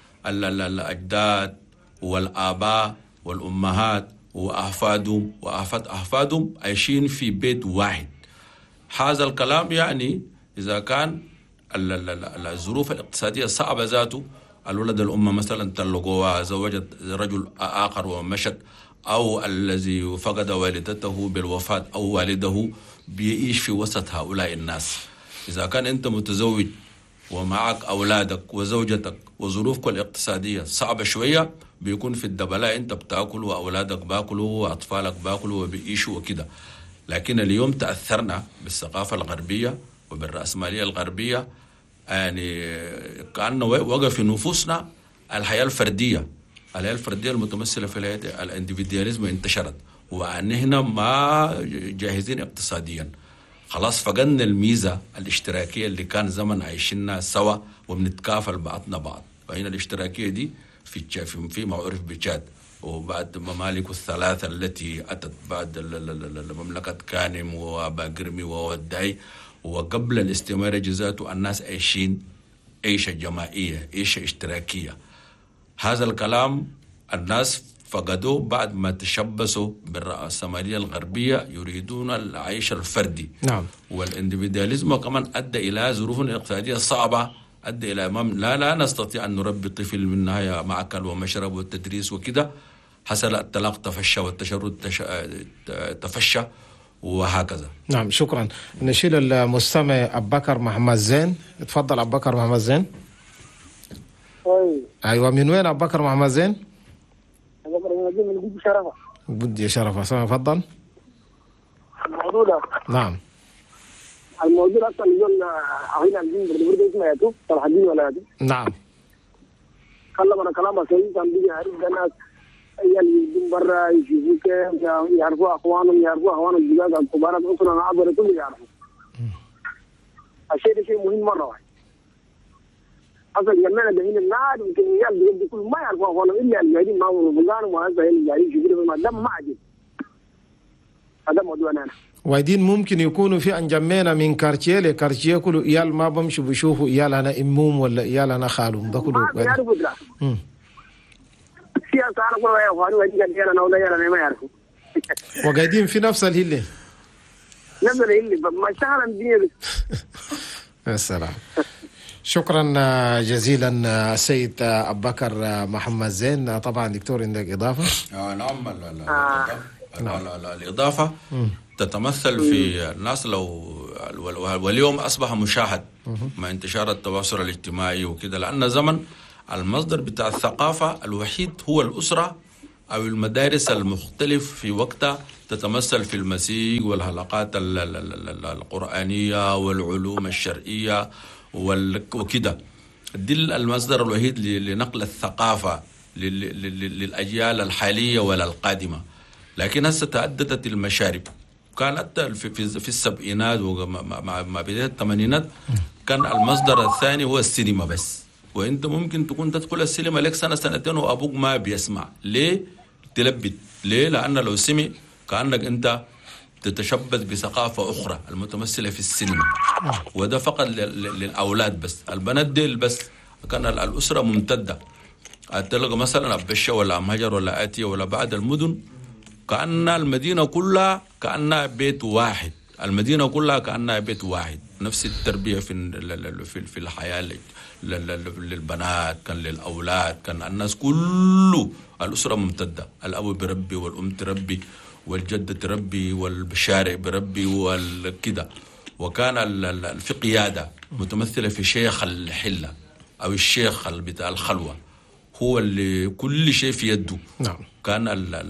الأجداد والآباء والأمهات وأحفادهم وأحفاد أحفادهم عايشين في بيت واحد. هذا الكلام يعني إذا كان الظروف الاقتصادية صعبة ذاته الولد الأم مثلا طلقوها زوجت رجل آخر ومشت أو الذي فقد والدته بالوفاة أو والده بيعيش في وسط هؤلاء الناس. إذا كان أنت متزوج ومعك أولادك وزوجتك وظروفك الاقتصادية صعبة شوية بيكون في الدبلاء أنت بتأكل وأولادك باكلوا وأطفالك باكلوا وبيعيشوا وكده. لكن اليوم تأثرنا بالثقافة الغربية وبالرأسمالية الغربية يعني كأنه وقف في نفوسنا الحياة الفردية. الحياة الفردية المتمثلة في الحياة الانديفيدياليزم انتشرت وأن هنا ما جاهزين اقتصاديا. خلاص فقدنا الميزة الاشتراكية اللي كان زمن عايشينها سوا وبنتكافل بعضنا بعض. وهنا الاشتراكية دي في في معروف بتشاد وبعد ممالك الثلاثة التي أتت بعد مملكة كانم وباقرمي ووداي وقبل الاستعمار جزاته الناس عايشين عيشة جماعية عيشة اشتراكية. هذا الكلام الناس فقدوه بعد ما تشبثوا بالرأسمالية الغربية يريدون العيش الفردي. نعم. والانديفيدياليزم كمان أدى إلى ظروف اقتصادية صعبة أدى إلى أمام لا لا نستطيع أن نربي طفل من نهاية معكل ومشرب والتدريس وكده. حصل الطلاق تفشى والتشرد تفشى وهكذا. نعم شكرا. نشيل المستمع أبو بكر محمد زين. تفضل أبو بكر محمد زين. أيوة من وين أبو بكر محمد زين؟ أبو بكر محمد زين من بودي شرفة. بودي شرفة سامع تفضل. الموضوع ده. نعم. الموضوع أصلا يقول أهين الدين بالبرد اسمه ياتو صلاح الدين ولا ياتو. نعم. كلام أنا كلام سوي كان بيجي عارف الناس يعني يجون برا يشوفوك يعرفوا أخوانهم يعرفوا أخوانهم الجداد الكبار أصلا أنا أقدر كله يعرفوا. الشيء ده شيء مهم مرة واحد. أصلا جمعنا بين النار يمكن يجي بيجي كل ما يعرفوا أخوانهم إلا الجاهلين ما هم بقانوا وهذا اللي جايين يشوفوا ما دام ما عجب. هذا موضوعنا أنا. وايدين ممكن يكونوا في انجمينا من كارتيه لكارتيه كله ايال ما بمشوا بيشوفوا ايال انا امهم ولا ايال انا خالهم ده كله ما يعرفوا ده. امم سياسه انا كل واحد واحد يجي انا ولا انا ما يعرفوا وقاعدين في نفس الهلة. نفس الهلة ما شهر الدنيا. السلام. شكرا جزيلا سيد أبو بكر محمد زين. طبعا دكتور عندك إضافة؟ آه نعم. لا لا آه. لا لا لا الإضافة م. تتمثل في الناس لو واليوم أصبح مشاهد مع انتشار التواصل الاجتماعي وكده، لأن زمن المصدر بتاع الثقافة الوحيد هو الأسرة أو المدارس المختلف في وقتها، تتمثل في المسيح والحلقات القرآنية والعلوم الشرعية وكده. دي المصدر الوحيد لنقل الثقافة للأجيال الحالية ولا القادمة. لكن هسه تعددت المشارب. كانت في في السبعينات ومع بداية الثمانينات كان المصدر الثاني هو السينما بس، وانت ممكن تكون تدخل السينما لك سنة سنتين وأبوك ما بيسمع. ليه؟ تلبد. ليه؟ لأن لو سمع كأنك أنت تتشبث بثقافة أخرى المتمثلة في السينما، وده فقط للأولاد بس. البنات ديل بس كان الأسرة ممتدة. تلقى مثلا أبشة ولا أمهجر ولا آتية ولا بعد المدن كأن المدينة كلها كأنها بيت واحد. المدينة كلها كأنها بيت واحد. نفس التربية في في الحياة للبنات، كان للأولاد، كان الناس كله الأسرة ممتدة. الأب بربي والأم تربي والجدة تربي والشارع بربي والكده. وكان في قيادة متمثلة في شيخ الحلة أو الشيخ بتاع الخلوة، هو اللي كل شيء في يده. نعم. كان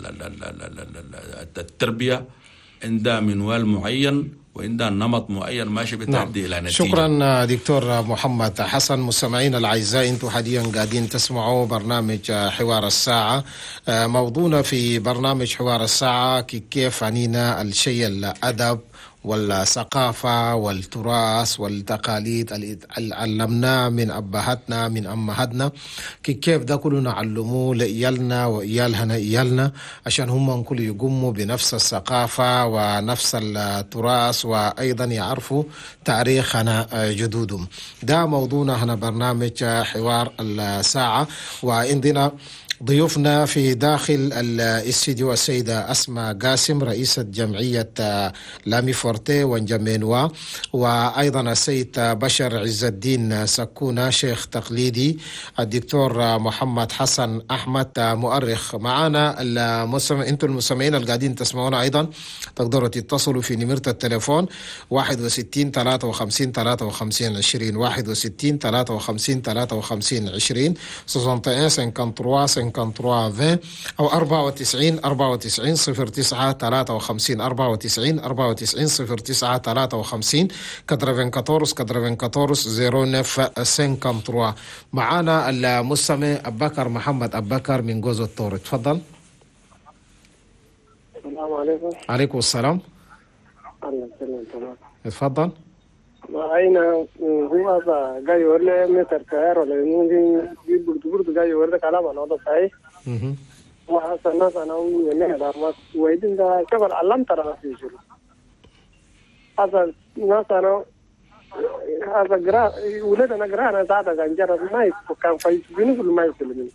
التربية عندها منوال معين وعندها نمط معين ماشي بتعدي نعم. إلى نتيجة. شكرا دكتور محمد حسن. مستمعينا الأعزاء، انتم حاليا قاعدين تسمعوا برنامج حوار الساعة. موضوعنا في برنامج حوار الساعة كيف عنينا الشيء الأدب والثقافة والتراث والتقاليد اللي علمناه من أبهاتنا من أمهاتنا، كيف ده كله نعلموه لإيالنا وإيالهنا إيالنا عشان هم كل يقوموا بنفس الثقافة ونفس التراث وأيضا يعرفوا تاريخنا جدودهم. ده موضوعنا هنا برنامج حوار الساعة، وعندنا ضيوفنا في داخل الاستديو السيدة أسماء قاسم رئيسة جمعية لامي فورتي وانجمينوا، وأيضا السيد بشر عز الدين سكونة شيخ تقليدي، الدكتور محمد حسن أحمد مؤرخ. معنا المستمع، أنتم المستمعين اللي قاعدين تسمعونا أيضا تقدروا تتصلوا في نمرة التليفون واحد وستين ثلاثة وخمسين ثلاثة وخمسين عشرين واحد وستين ثلاثة وخمسين ثلاثة وخمسين عشرين أو أربعة وتسعين أربعة وتسعين صفر تسعة ثلاثة وخمسين أربعة وتسعين أربعة وتسعين صفر تسعة ثلاثة وخمسين كاترفين كاتورس كاترفين كاتورس زيرو نف سنكم تروا. معانا المستمع أبو بكر محمد أبو بكر من جوز الطور. تفضل. السلام عليكم. عليكم السلام. الله يسلمك. تفضل. أين هو هذا جاي ولا متر كهر ولا يمكن يبرد برد جاي ولا كلام أنا هذا صحيح. اها. وحسن ناس أنا وينه هذا ما ويدين ده شغل علم ترى في شغل. هذا ناس أنا هذا جرا ولد أنا جرا أنا هذا كان جرا ما يكون فايز بينه كل ما يسلمني.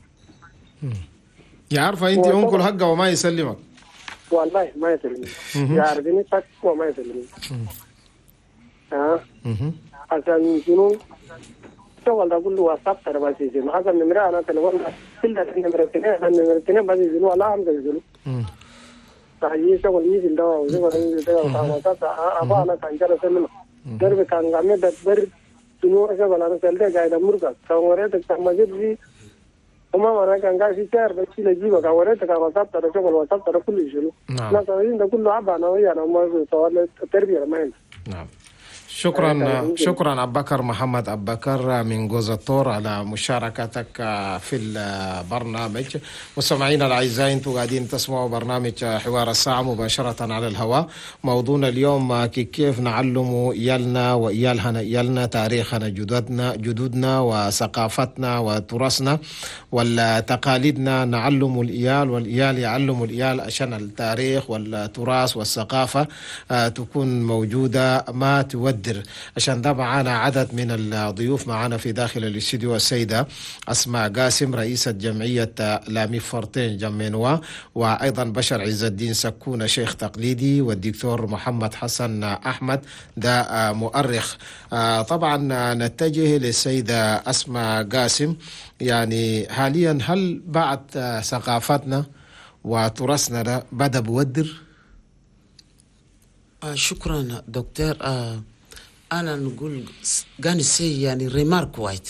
يعرف أنت أنكل حقه وما يسلمك. والله ما يسلمني. يعرفني فك وما يسلمني. ها عشان شنو شغل ده كله واتساب ترى بس يجي حسب نمرة أنا تليفون كل النمرة اثنين النمرة اثنين بس يجي ولا هم يجي فهي شغل يجي ده وشغل يجي ده واتساب أبغى أنا كان جالس منه درب كان قامي دبر شنو شغل أنا سألته قاعد أمرك كوريت كمجد في وما أنا كان قاعد في شهر بس يجي جيبه كوريت كواتساب ترى شغل واتساب ترى كله يجي لا ترى ده كله عبا أنا ويا أنا ما سوالف التربية ما هي. نعم. شكرا شكرا أبو بكر محمد أبو بكر من جوز الطور على مشاركتك في البرنامج. مستمعينا الأعزاء، أنتم قاعدين تسمعوا برنامج حوار الساعة مباشرة على الهواء. موضوعنا اليوم كيف نعلم إيالنا وإيالهنا إيالنا تاريخنا جدودنا جدودنا وثقافتنا وتراثنا والتقاليدنا. نعلم الإيال والإيال يعلم الإيال عشان التاريخ والتراث والثقافة تكون موجودة ما تودع ودر. عشان ده معانا عدد من الضيوف معانا في داخل الاستديو، السيدة أسماء قاسم رئيسة جمعية لامي فورتين جمينوا، وأيضا بشر عز الدين سكونة شيخ تقليدي، والدكتور محمد حسن أحمد ده مؤرخ. طبعا نتجه للسيدة أسماء قاسم، يعني حاليا هل بعد ثقافتنا وتراثنا ده بدأ بودر؟ آه شكرا دكتور. آه أنا نقول قاني سي يعني ريمارك وايت.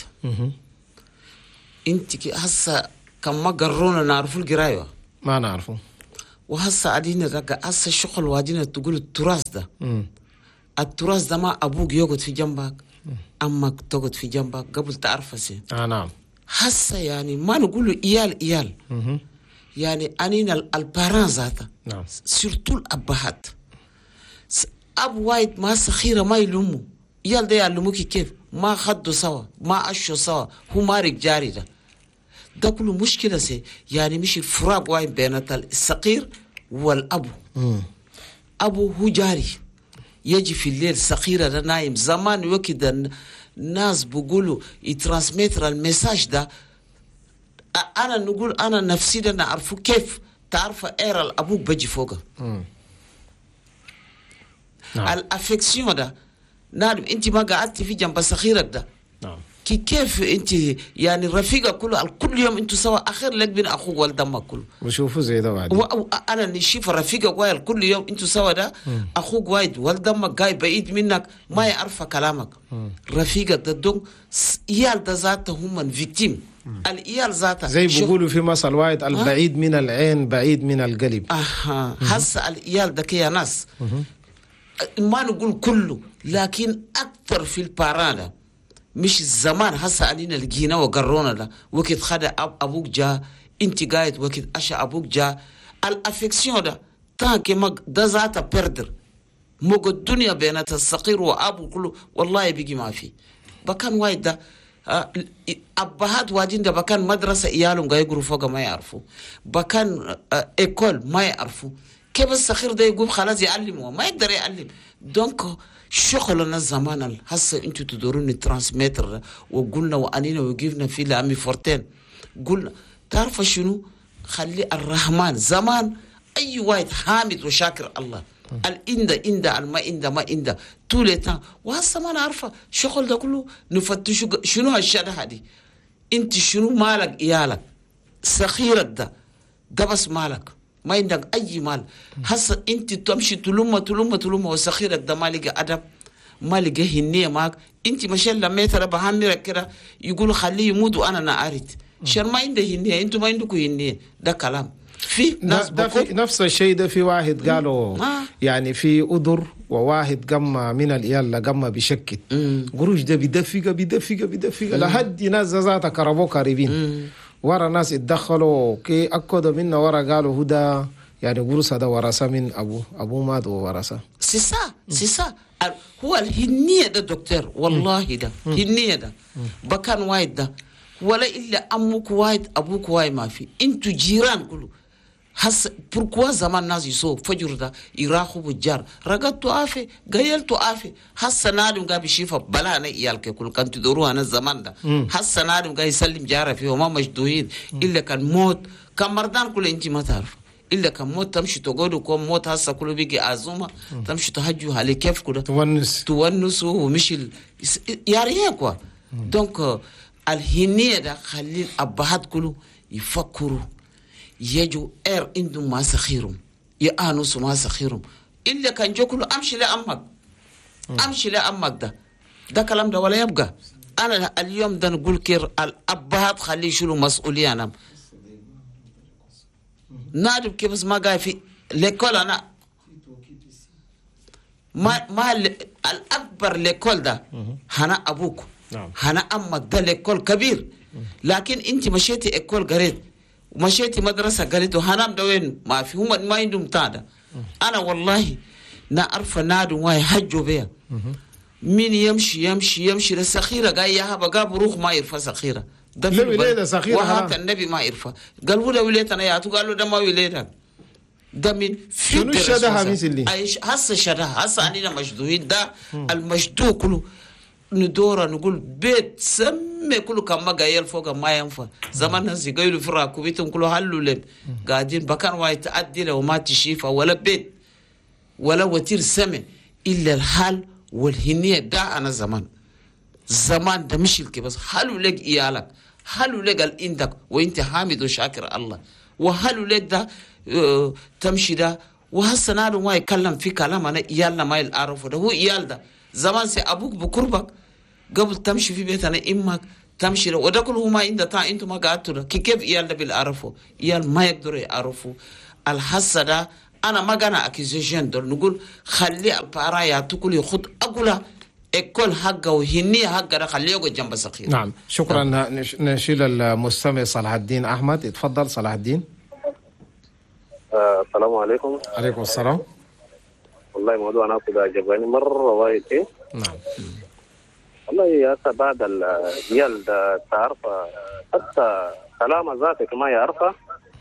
انت كي هسا كم ما قرونا نعرفوا القرايه؟ ما نعرفه. وهسا قاعدين رجع هسا الشغل وقاعدين تقول التراث ده. مم. التراث ده ما ابوك يقعد في جنبك، امك تقعد في جنبك قبل تعرف سي. اه نعم. هسا يعني ما نقول ايال ايال. مم. يعني انينا الباران ذاته. نعم. سيرتو الابهات. اب وايد ما صغيره ما يلوموا. ايال ده يعلموك كيف؟ ما خدوا سوا، ما أشوا سوا، هو ما رجالي ده. ده كله مشكلة سي، يعني مش الفراق واين بين الصغير والأبو. مم. أبو هو جاري، يجي في الليل صغيرة ده نايم. زمان وكده الناس بيقولوا يترانسميتر المساج ده. أنا نقول أنا نفسي ده نعرفه كيف تعرف إير الأبوك بجي فوقه. نعم. الأفكسيون ده نعم. انت ما قعدتي في جنب صغيرك ده. نعم. كي كيف انت يعني رفيقك كله كل يوم انتوا سوا اخر لك بين اخوك والدمك كله وشوفوا زي ده بعد. انا نشوف رفيقك وايد كل يوم انتوا سوا ده. مم. اخوك وايد والدمك جاي بعيد منك ما يعرف كلامك. مم. رفيقك ده دون ايال ده ذاته هم فيكتيم. الايال ذاته زي بيقولوا في مثل وايد البعيد من العين بعيد من القلب. اها هسه الايال ده كيا ناس. مم. ما نقول كله لكن أكثر في البارانا مش الزمان هسا علينا لقينا وقرونا ده وقت خد أب أبوك جا انت قاعد وقت أشا أبوك جا الأفكسيون ده تاكي مق ده ذاته بردر موق الدنيا بينات الصغير وأبو كله والله بيجي ما في بكان وايد ده أبهات واجين ده بكان مدرسة إيالهم قاعد يقروا فوق ما يعرفوا بكان إيكول ما يعرفوا كيف الصغير ده يقوم خلاص يعلمه ما يقدر يعلم. دونك شغلنا الزمان هسه انتوا تدورون ترانسميتر وقلنا وانينا وقفنا في لامي فورتين قلنا تعرف شنو خلي الرحمن زمان اي واحد حامد وشاكر الله الإندا إندا الما إندا ما إندا طول وهسه ما نعرفه شغل ده كله نفتشوا شنو هالشده هذه انت شنو مالك ايالك صغيرك ده ده بس مالك ما عندك أي مال. هسه أنت تمشي تلومة تلومة تلومة وسخيرك ده ما لقى أدب ما لقى هنية معك. أنت ما شاء الله متر بهامرك كده يقولوا خليه يموت وأنا نعرت شر ما عنده هنية. أنتوا ما عندكم هنية. ده كلام في ناس في نفس الشيء ده. في واحد قالوا يعني في أدر وواحد قام من الإيال قام بشكل قروش ده بدفقة بدفقة بدفقة لحد ناس ذات كربو قريبين ورا ناس اتدخلوا كي أكدوا منا ورا قالوا هدا يعني قرص هذا ورثة من أبو أبو مات وورثة. سيسا سيسا هو الهنية ده دكتور والله ده هنية ده بكان وايد ده ولا إلا أمك وايد أبوك وايد ما في أنتوا جيران كله. هس pourquoi زمان ناس يسوق فجر ده يراخوا بالجار رقدت آفي قيلت آفي هسه نادم قاعد بيشوف بلا أنا إيالك كل كان تدوروها أنا الزمان ده هسه نادم قاعد يسلم جاره فيه وما مجدوين إلا كان موت كان مردان كله أنت ما تعرف إلا كان موت تمشي تقعدوا كم موت هسه كله بيجي أزومة تمشي تهجوا على كيف كده تونس تونسوا ومشي ياريه كوا. دونك الهنية ده خلي الأبهات كله يفكروا يجوا إير عندهم ما سخيرهم يأنسوا ما سخيرهم إلا كان جو كله أمشي لأمك أمشي لأمك ده ده كلام ده ولا يبقى. أنا اليوم ده نقول كير الأبهات خلي يشيلوا مسؤولية. أنا نادم كيف ما قاعد في ليكول أنا ما ما الأكبر ليكول ده هنا أبوك هنا أمك ده ليكول كبير لكن أنت مشيتي إكول قريت ومشيتي مدرسة قالت وهنام دوين ما في هم ما عندهم تادا. أنا والله نعرف نادم واي حجوا بيا مين يمشي يمشي يمشي للسخيرة قال يا هبا قاب روح ما يرفع سخيرة ده في وليدة سخيرة وهات النبي ما يرفع قالوا له وليت أنا ياتو قالوا ده ما وليدك ده من شنو الشدها مثلي ايش هسه شدها هسه علينا مشدوهين ده المشدوه كله ندورة نقول بيت سمي كله كم ما قايل فوق ما ينفع زمان الناس يقولوا في راكوبيتهم كله هلوا لب قاعدين بكان واي تعدي له وما تشيفه ولا بيت ولا وتير سمي إلا الحال والهنية ده أنا زمان زمان ده مش الكي بس هلوا لك إيالك هلوا لك الإندك وإنت حامد وشاكر الله وهلوا لك ده اه تمشي ده وهسه نادو ما يكلم في كلام أنا إيالنا ما يعرفه ده هو إيال ده زمان سي أبوك بقربك قبل تمشي في بيتنا إمك تمشي وده كله ما عنده تا أنتم ما قعدتوا كيف إيال ده بيعرفوا إيال ما يقدروا يعرفوا الحسد ده أنا ما قانا أكيزيشن دول نقول خلي البارايا تقول يخد أقوله الكل حقه وهني حقه خليه يقعد جنب سخير. نعم شكرا. نعم. نشيل المستمع صلاح الدين أحمد. اتفضل صلاح الدين. آه السلام عليكم. عليكم السلام. والله موضوع أنا كده عجبني مرة وايد. نعم. والله حتى بعد الريال ده تعرف حتى كلام ذاتك ما يعرفه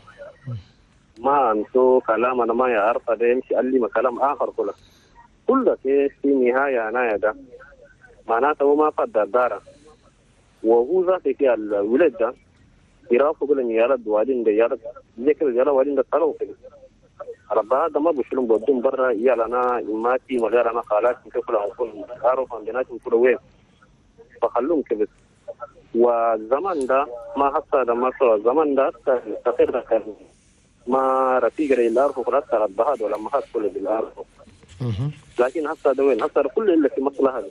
ما أنتو كلام أنا ما يعرفه ده يمشي قال لي كلام آخر كله كله في نهاية نهاية ده معناته ما قدر داره وهو ذاتك الولد ده يرافق لهم يالد وادين ده يالد ذكر يالد وادين ده طلعوا كده ربها ده ما بيشلون بدون برا يالنا إماتي وغير أنا خالاتي كلهم يكون عارف عندنا كل وين فخلوهم كده والزمان ده ما حتى ده ما سوى الزمان ده تخير ده كان ما رفيق رأي الأرض وخلاص ربها ولا ما حد كل بالأرض لكن حتى ده وين حتى كل اللي في مصلحة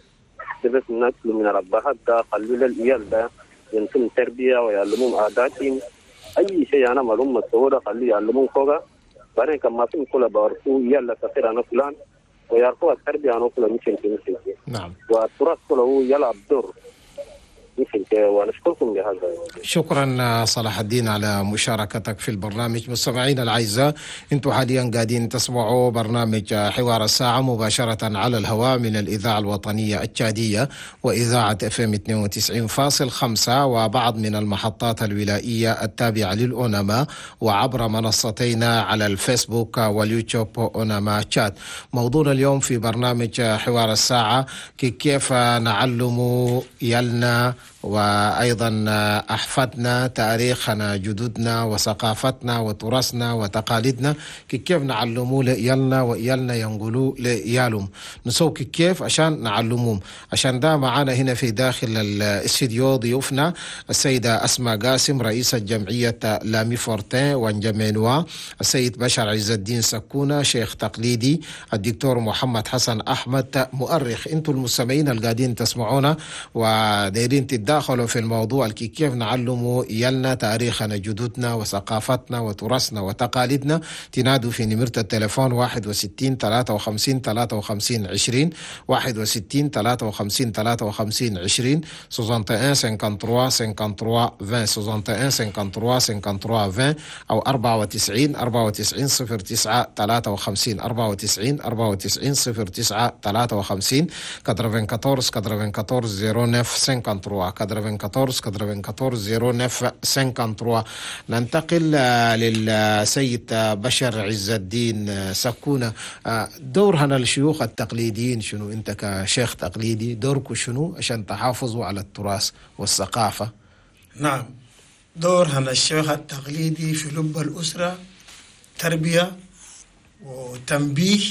بس الناس من ربها ده خلوا للإيال ده ينتم تربية ويعلمون عاداتهم أي شيء أنا معلوم مسؤولة خليه يعلمون فوقه بعدين كما في كل بارسو يلا تخير أنا فلان ويعرفوا التربية أنا كله ممكن ممكن. نعم. والتراث كله يلعب دور ممكن ونشكركم بهذا. شكرا صلاح الدين على مشاركتك في البرنامج. مستمعينا الأعزاء أنتم حاليا قاعدين تسمعوا برنامج حوار الساعة مباشرة على الهواء من الإذاعة الوطنية التشادية وإذاعة اف ام اثنين وتسعين فاصلة خمسة وبعض من المحطات الولائية التابعة للأونما وعبر منصتينا على الفيسبوك واليوتيوب أونما تشات. موضوعنا اليوم في برنامج حوار الساعة كيف نعلم يلنا وأيضا أحفادنا تاريخنا جدودنا وثقافتنا وتراثنا وتقاليدنا كيف نعلموا لإيالنا وإيالنا ينقلوا لإيالهم نسوي كيف عشان نعلمهم. عشان ده معنا هنا في داخل الاستديو ضيوفنا السيدة أسماء قاسم رئيسة جمعية لامي فورتين وانجمينوا، السيد بشر عز الدين سكونة شيخ تقليدي، الدكتور محمد حسن أحمد مؤرخ. انتم المستمعين القاعدين تسمعونا ودايرين تداخلوا في الموضوع كيف نعلموا يلنا تاريخنا جدودنا وثقافتنا وتراثنا وتقاليدنا. تنادوا في نمرة التليفون واحد وستين ثلاثة وخمسين ثلاثة وخمسين عشرين واحد وستين ثلاثة وخمسين ثلاثة وخمسين عشرين واحد وستين خمسة وثلاثين عشرين واحد وستين خمسة وثلاثين عشرين أو أربعة وتسعين أربعة وتسعين صفر تسعة ثلاثة وخمسين أربعة وتسعين أربعة وتسعين صفر تسعة ثلاثة وخمسين أربعة وأربعين أربعة وأربعين صفر تسعة خمسة ثلاثة وخمسين صفر تسعة. ننتقل للسيد بشر عز الدين سكونة. دورنا الشيوخ التقليديين شنو؟ انت كشيخ تقليدي دورك شنو عشان تحافظوا على التراث والثقافة؟ نعم، دورنا الشيخ التقليدي في لب الأسرة تربية وتنبيه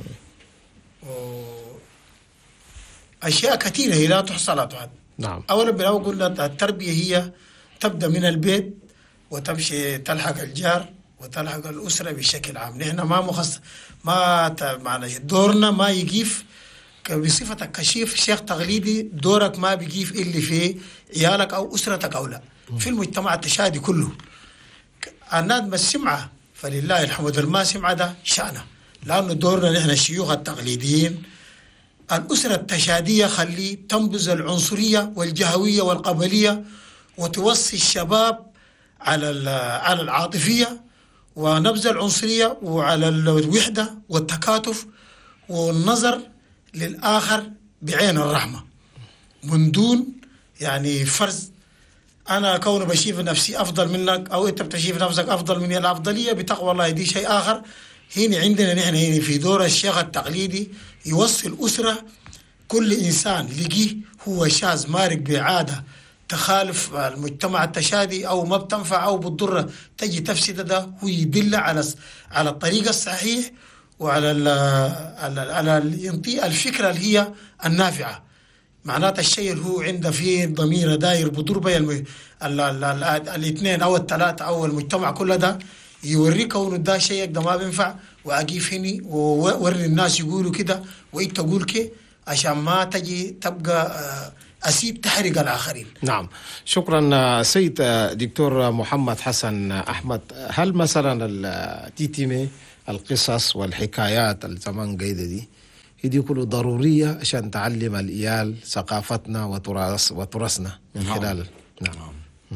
وأشياء كثيرة هي لا تحصى لا تعد. نعم. أولا بالأول قلنا التربية هي تبدأ من البيت وتمشي تلحق الجار وتلحق الأسرة بشكل عام. نحن ما مخص ما ت... معنى دورنا ما يجيف بصفتك كشيف شيخ تقليدي، دورك ما بيجيف اللي في عيالك أو أسرتك أو لا في المجتمع التشادي كله. النادم السمعة فلله الحمد، ما سمعة ده شأنه، لأنه دورنا نحن الشيوخ التقليديين الأسرة التشادية خلي تنبذ العنصرية والجهوية والقبلية وتوصي الشباب على على العاطفية ونبذ العنصرية وعلى الوحدة والتكاتف والنظر للآخر بعين الرحمة من دون يعني فرز أنا كون بشوف نفسي أفضل منك أو أنت بتشوف نفسك أفضل مني، الأفضلية بتقوى الله دي شيء آخر. هنا عندنا نحن هنا في دور الشيخ التقليدي يوصل أسرة كل إنسان لقيه هو شاذ مارق بعادة تخالف المجتمع التشادي أو ما بتنفع أو بتضر تجي تفسد، ده ويدل على على الطريق الصحيح وعلى ال على على الفكرة اللي هي النافعة. معناته الشيء اللي هو عنده فيه ضمير داير بدور بين الاثنين أو الثلاثة أو المجتمع كله، ده يوريك كونه ده شيء ده ما بينفع، وأجيف هني ووري الناس يقولوا كده وإنت تقول كده عشان ما تجي تبقى أسيب تحرق الآخرين. نعم، شكرا سيد دكتور محمد حسن أحمد. هل مثلا التيتيمي القصص والحكايات الزمان قيدة دي هي كله ضرورية عشان تعلم الإيال ثقافتنا وتراث وتراثنا من خلال؟ نعم نعم,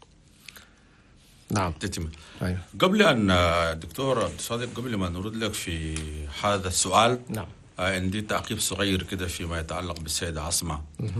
نعم. تتم. أيوة. قبل أن دكتور صادق، قبل ما نرد لك في هذا السؤال، نعم، عندي تعقيب صغير كده فيما يتعلق بالسيدة عصمة.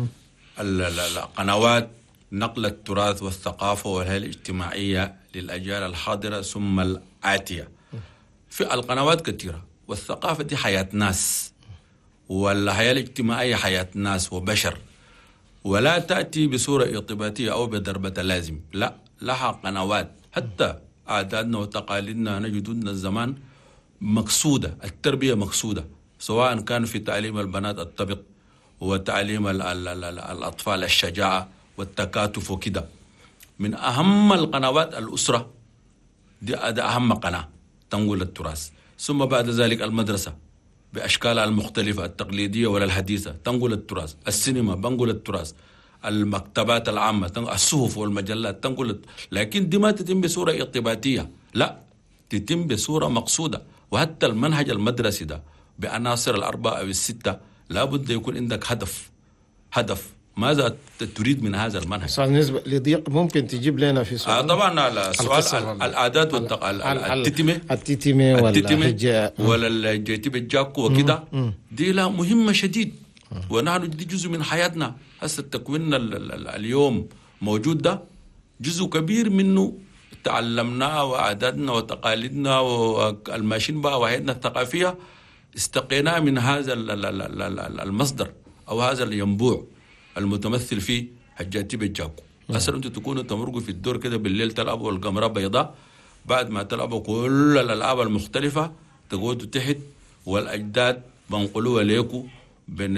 القنوات نقل التراث والثقافة والهيئة الاجتماعية للأجيال الحاضرة ثم الآتية. في القنوات كثيرة، والثقافة دي حياة ناس، والحياة الاجتماعية حياة ناس وبشر، ولا تأتي بصورة ارتباطية أو بضربة لازم، لا، لها قنوات. حتى عاداتنا وتقاليدنا نجدنا الزمان مقصودة، التربية مقصودة، سواء كان في تعليم البنات الطبق وتعليم ال ال ال ال الأطفال الشجاعة والتكاتف وكده. من أهم القنوات الأسرة دي, دي أهم قناة تنقل التراث، ثم بعد ذلك المدرسة بأشكالها المختلفة التقليدية ولا الحديثة تنقل التراث، السينما بنقل التراث، المكتبات العامة، الصحف والمجلات تنقل، لكن دي ما تتم بصورة ارتباطية، لا، تتم بصورة مقصودة. وحتى المنهج المدرسي ده بعناصر الأربعة أو الستة لابد يكون عندك هدف هدف ماذا تريد من هذا المنهج. بالنسبة لضيق ممكن تجيب لنا في سؤال؟ آه طبعا السؤال العادات والتتمة التتمة والحجة ولا الجيتب الجاكو وكده، دي لا مهمة شديد، ونحن دي جزء من حياتنا. هسه تكويننا اليوم موجود، ده جزء كبير منه تعلمناه، وعاداتنا وتقاليدنا والماشين بقى وحياتنا الثقافية استقيناه من هذا المصدر أو هذا الينبوع المتمثل فيه حجاتي الجاكو. أصلا أنتوا تكونوا تمرقوا في الدور كده بالليل تلعبوا القمرة بيضاء، بعد ما تلعبوا كل الألعاب المختلفة تقعدوا تحت والأجداد بنقلوها ليكوا بين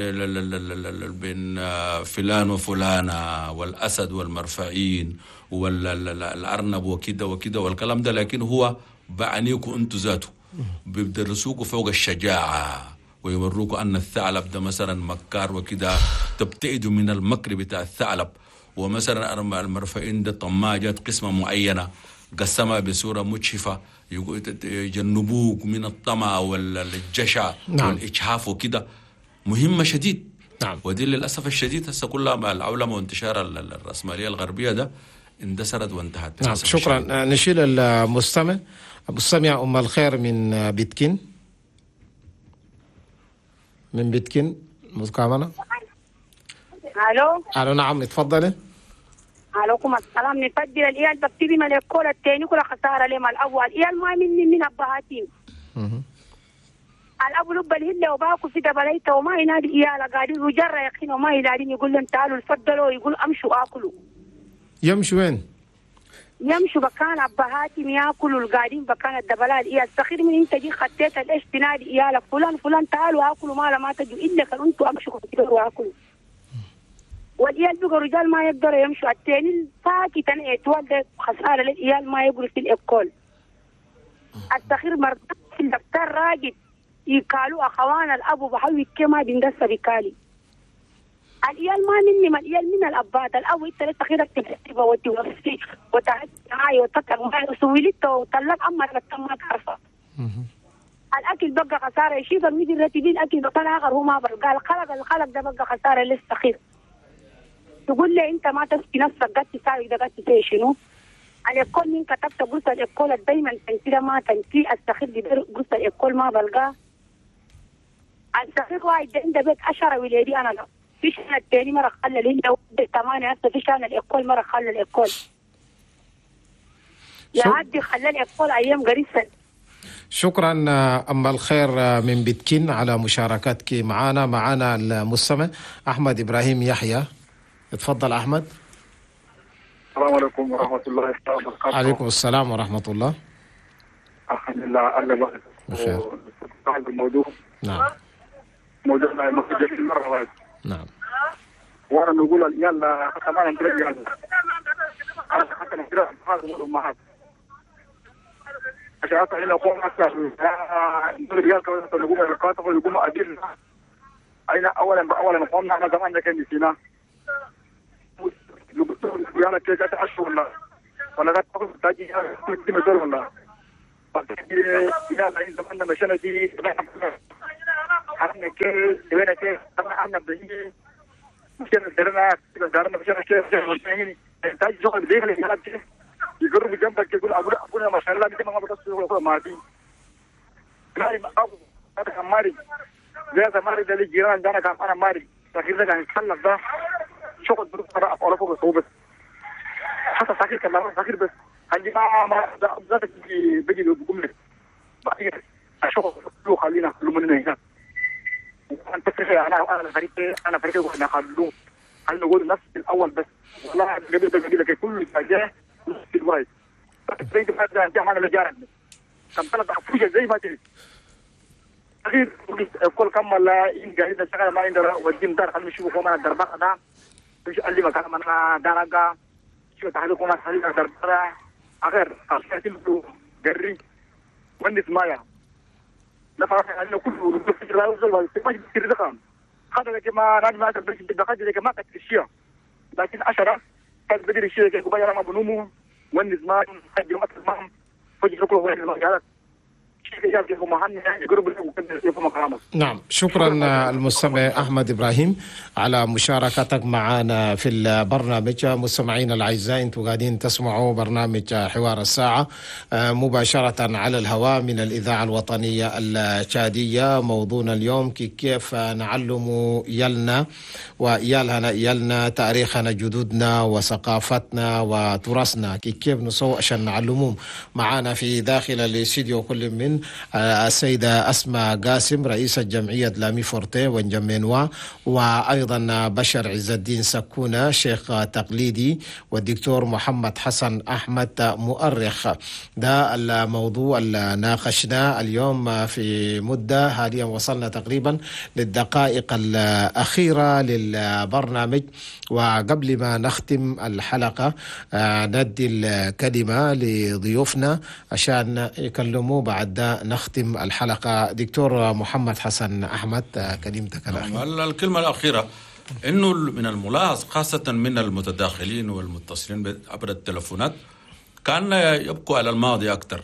بين فلان وفلانة والأسد والمرفعين والأرنب وكده وكده والكلام ده، لكن هو بعنيكوا أنتوا ذاته، بيدرسوكوا فوق الشجاعة ويوروكوا أن الثعلب ده مثلا مكار وكده، تبتعدوا من المكر بتاع الثعلب. ومثلا المرفعين ده طماجات قسمة معينة قسمها بصورة متشفة يجنبوك من الطمع والجشع نعم. والإجحاف وكده، مهمة شديد نعم. ودي للأسف الشديد هسه كلها مع العولمة وانتشار الرأسمالية الغربية ده اندثرت وانتهت نعم. شكرا الشديد. نشيل المستمع المستمع أم الخير من بيتكين من بيتكين مكامنة. الو الو نعم اتفضلي. عليكم السلام. نفضل الإيال بكتبي من الكولة التاني كل خسارة لما الأول إيال ما مني من أبهاتين الأبو لب الهلة وباكو في دبليته وما ينادي إيال قاعدين وجرى يقين وما ينادين يقول لهم تعالوا تفضلوا يقول أمشوا آكلوا. يمشوا وين؟ يمشوا بكان أبهاتين ياكلوا القاعدين بكان الدبلات إيال سخير من أنت دي خطيت الإيش تنادي إيالك فلان فلان تعالوا آكلوا ما لما تجوا إلا كان أنتوا أمشوا كتيروا آكلوا. والإيال بقى رجال ما يقدروا يمشوا. التاني ساكت أنا يتولد خسارة للإيال ما يقولوا في الإبكول. السخير مرضى في الدكتور راجد يقالوا أخوان الأبو بحوي كما بندسة بكالي. الإيال ما مني ما الإيال من الأبات الأبو إنت للسخيرك تكتبه وتوصي وتعد معي وتطلق معي وسويلته وطلق أما لكتب ما تعرفه. الأكل بقى خسارة يشيف الميدي الرتيبين أكل بطلع آخر هو ما بقى الخلق الخلق ده بقى خسارة للسخير. تقول لي انت ما تسقي نفسك قد تساوي ده قد تساوي شنو؟ الإبكول مين كتبت قلت الإبكول دايما تنتي ما تنتي السخير دي قلت الإبكول ما بلقاه. السخير واحد عنده بيت عشرة ولادي أنا لا في شان التاني مرة خلى الهند ثمانية هسه في شان الإقول مرة خلى الإقول لحد خلى الإقول أيام قريبة. شكرا أم الخير من بتكين على مشاركتك معنا. معنا المستمع أحمد إبراهيم يحيى. اتفضل أحمد. السلام عليكم ورحمة الله وبركاته. عليكم السلام ورحمة الله. الحمد لله أهلا بك. بخير. الموضوع نعم موضوعنا مفيد في المرة واحدة. نعم. وأنا نقول يلا حتى ما نقول يلا حتى نقول هذا الأمهات عشان حتى هنا قوم أكثر نقول رجال كمان نقوم الكاتب ونقوم أدير أين أولا بأولا قومنا على زمان ده كان نسينا يلا كيف أشهر ولا ولا لا تقول تاجي تجي مثل ولا يلا إن زماننا مشينا دي حنا كيف وين كيف طبعا احنا بنيجي مشينا درنا درنا مشينا كيف يعني تاجي شغل داخل البلد كده يقرب جنبك يقول ابونا ابونا ما شاء الله دي ما بتصل ولا ما دي كاي ابو هذا ماري زي ماري ده اللي جيران ده كان انا ماري تاخير ده كان يتخلف ده شغل بروح بقى ولا فوق صوبه حتى تاخير كان تاخير بس عندي ما ذاتك بيجي بجمله بعدين اشوف له خلينا كل مننا هنا انت كده انا انا فريق انا فريق واحنا خلوه هل نقول نفس الاول بس والله قبل ده قبل كده كل حاجه نفس الوقت زي ما ده انت معنا لجارنا كم ثلاث افوجه زي ما تريد اخير كل كم ولا ان جاهز شغال ما عندنا ودين دار خلينا نشوف كمان الدربقه ده مش قال لي مكان من درجه شو تعالوا كمان خلينا دربقه اخر اخر له جري والنسمايا نفرح أنه كله يفكر لا يوصل ولا ما يفكر رقم هذا لك ما نادي ما تبغى تبغى لك ما تكشيه لكن عشرة كان بدري شيء كي كبايا ما بنومه والنسماء حد يوم أكثر ما فجأة كله وين المجالات نعم. شكرا المستمع أحمد إبراهيم على مشاركتك معنا في البرنامج. مستمعين الأعزاء أنتم قاعدين تسمعوا برنامج حوار الساعة مباشرة على الهواء من الإذاعة الوطنية التشادية. موضوعنا اليوم كيف نعلم يلنا ويالهنا يلنا تاريخنا جدودنا وثقافتنا وتراثنا كيف نسوي عشان نعلمهم. معنا في داخل الاستديو كل من السيدة أسماء قاسم رئيس الجمعية لامي فورتي ونجمينوا، وأيضا بشر عز الدين سكونة شيخ تقليدي، والدكتور محمد حسن أحمد مؤرخ. ده الموضوع اللي ناقشناه اليوم في مدة حاليا وصلنا تقريبا للدقائق الأخيرة للبرنامج. وقبل ما نختم الحلقة ندي الكلمة لضيوفنا عشان يكلموا بعد نختم الحلقة. دكتور محمد حسن أحمد كلمتك الأخيرة. الكلمة الأخيرة إنه من الملاحظ خاصة من المتداخلين والمتصلين عبر التلفونات كان يبقوا على الماضي أكثر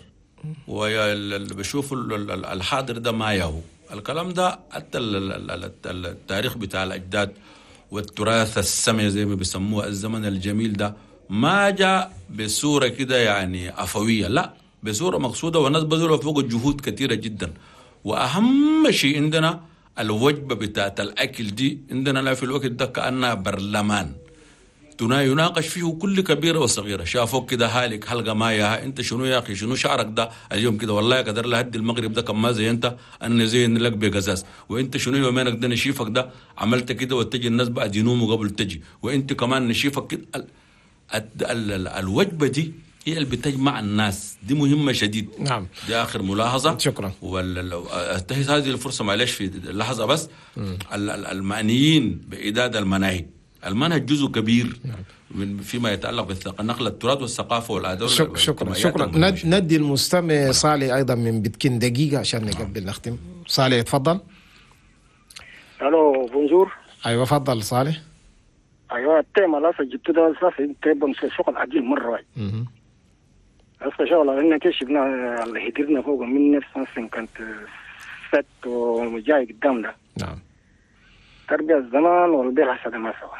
وبيشوفوا الحاضر ده ما يهو الكلام ده. حتى التاريخ بتاع الأجداد والتراث السمي زي ما بيسموه الزمن الجميل ده ما جاء بصورة كده يعني عفوية، لا بصورة مقصودة، والناس بذلوا فوق الجهود كثيرة جدا. وأهم شيء عندنا الوجبة بتاعت الأكل دي عندنا لا في الوقت ده كأنها برلمان يناقش فيه كل كبيرة وصغيرة. شافوك كده هالك حلقة ما ياها انت شنو يا أخي شنو شعرك ده اليوم كده والله قدر لهدي المغرب ده كم ما زي انت أنا زي لك بقزاز، وانت شنو يومينك ده نشيفك ده عملت كده وتجي الناس بقى ينوموا قبل تجي، وانت كمان نشيفك كده. ال ال ال الوجبة دي هي اللي بتجمع الناس، دي مهمة شديد. نعم. دي آخر ملاحظة. شكرا. وأنتهز هذه الفرصة معلش في اللحظة بس المعنيين بإعداد المناهج. المنهج جزء كبير نعم. فيما يتعلق بالنقل التراث والثقافة والعادات. شك شكرا شكرا. ند ندي المستمع صالح أيضا من بتكين دقيقة عشان نقبل نختم. صالح تفضل. الو بونجور. أيوة فضل صالح. ايوه التيمة لا جبت ده اساسا تيبون في شغل عجيب مرة. اها. اصلا شغل ان كشفنا اللي هدرنا فوق من نفس كانت ست وجاي قدامنا. نعم. تربية الزمان والبيع هسه ما سوا.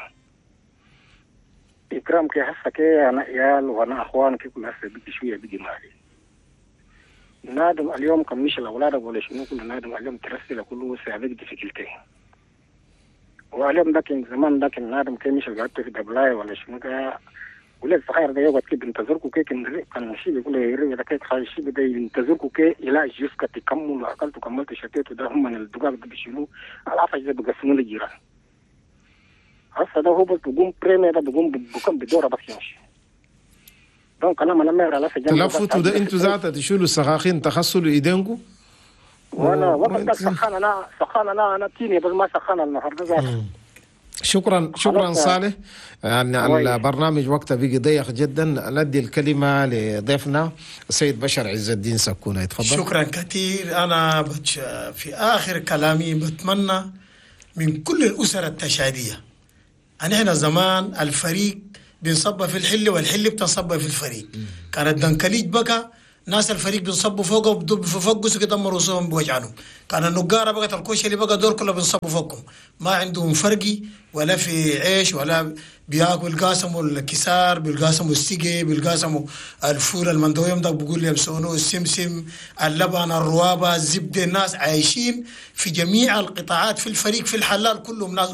إكرام كي هسه كي أنا عيال وأنا أخوان كي كل هسه بدي شوية بدي مالي. نادم اليوم كم مش الأولاد ولا شنو كل نادم اليوم ترسل كله سيعبد في كلتين. وعليهم لكن زمان لكن نادم كي مش قعدت في دبلاي ولا شنو كده ولا الصغير ده يقعد كده ينتظركوا كي كان شيء بيقول يري ده كي خايش شيء بده ينتظركوا كي إلى جيسك تكمل أكلت كملت شتيت ده هم من الدقاق ده بيشيلوا على عفش ده بقسموا الجيران هسه ده هو بس بقوم بريمي ده بقوم بقوم بدورة بس يمشي دونك أنا ما نمر على سجن تلفوا ده أنتوا ذاتها تشيلوا السخاخين تخصلوا إيدينكم وانا وقت ده سخان انا سخان انا انا تيني بس ما سخان النهارده ذاته. شكرا شكرا صالح. يعني البرنامج وقته بقي ضيق جدا. ندي الكلمه لضيفنا السيد بشر عز الدين سكونه، يتفضل. شكرا كثير. انا بتش... في اخر كلامي بتمنى من كل الاسر التشاديه ان احنا زمان الفريق بنصب في الحل والحل بتنصب في الفريق. كان الدنكليج بقى ناس الفريق بنصبوا فوقه وبفقسوا كده مرؤوسهم بوجعانهم. كان النقارة بقى الكوشري بقى دور كله بنصبوا فوقهم، ما عندهم فرقي ولا في عيش ولا بياكل. بالقاسموا الكسار، بالقاسموا السقي، بالقاسموا الفول المندويم ده بقول لهم سونو، السمسم، اللبن، الروابة، الزبدة. الناس عايشين في جميع القطاعات في الفريق في الحلال كلهم ناس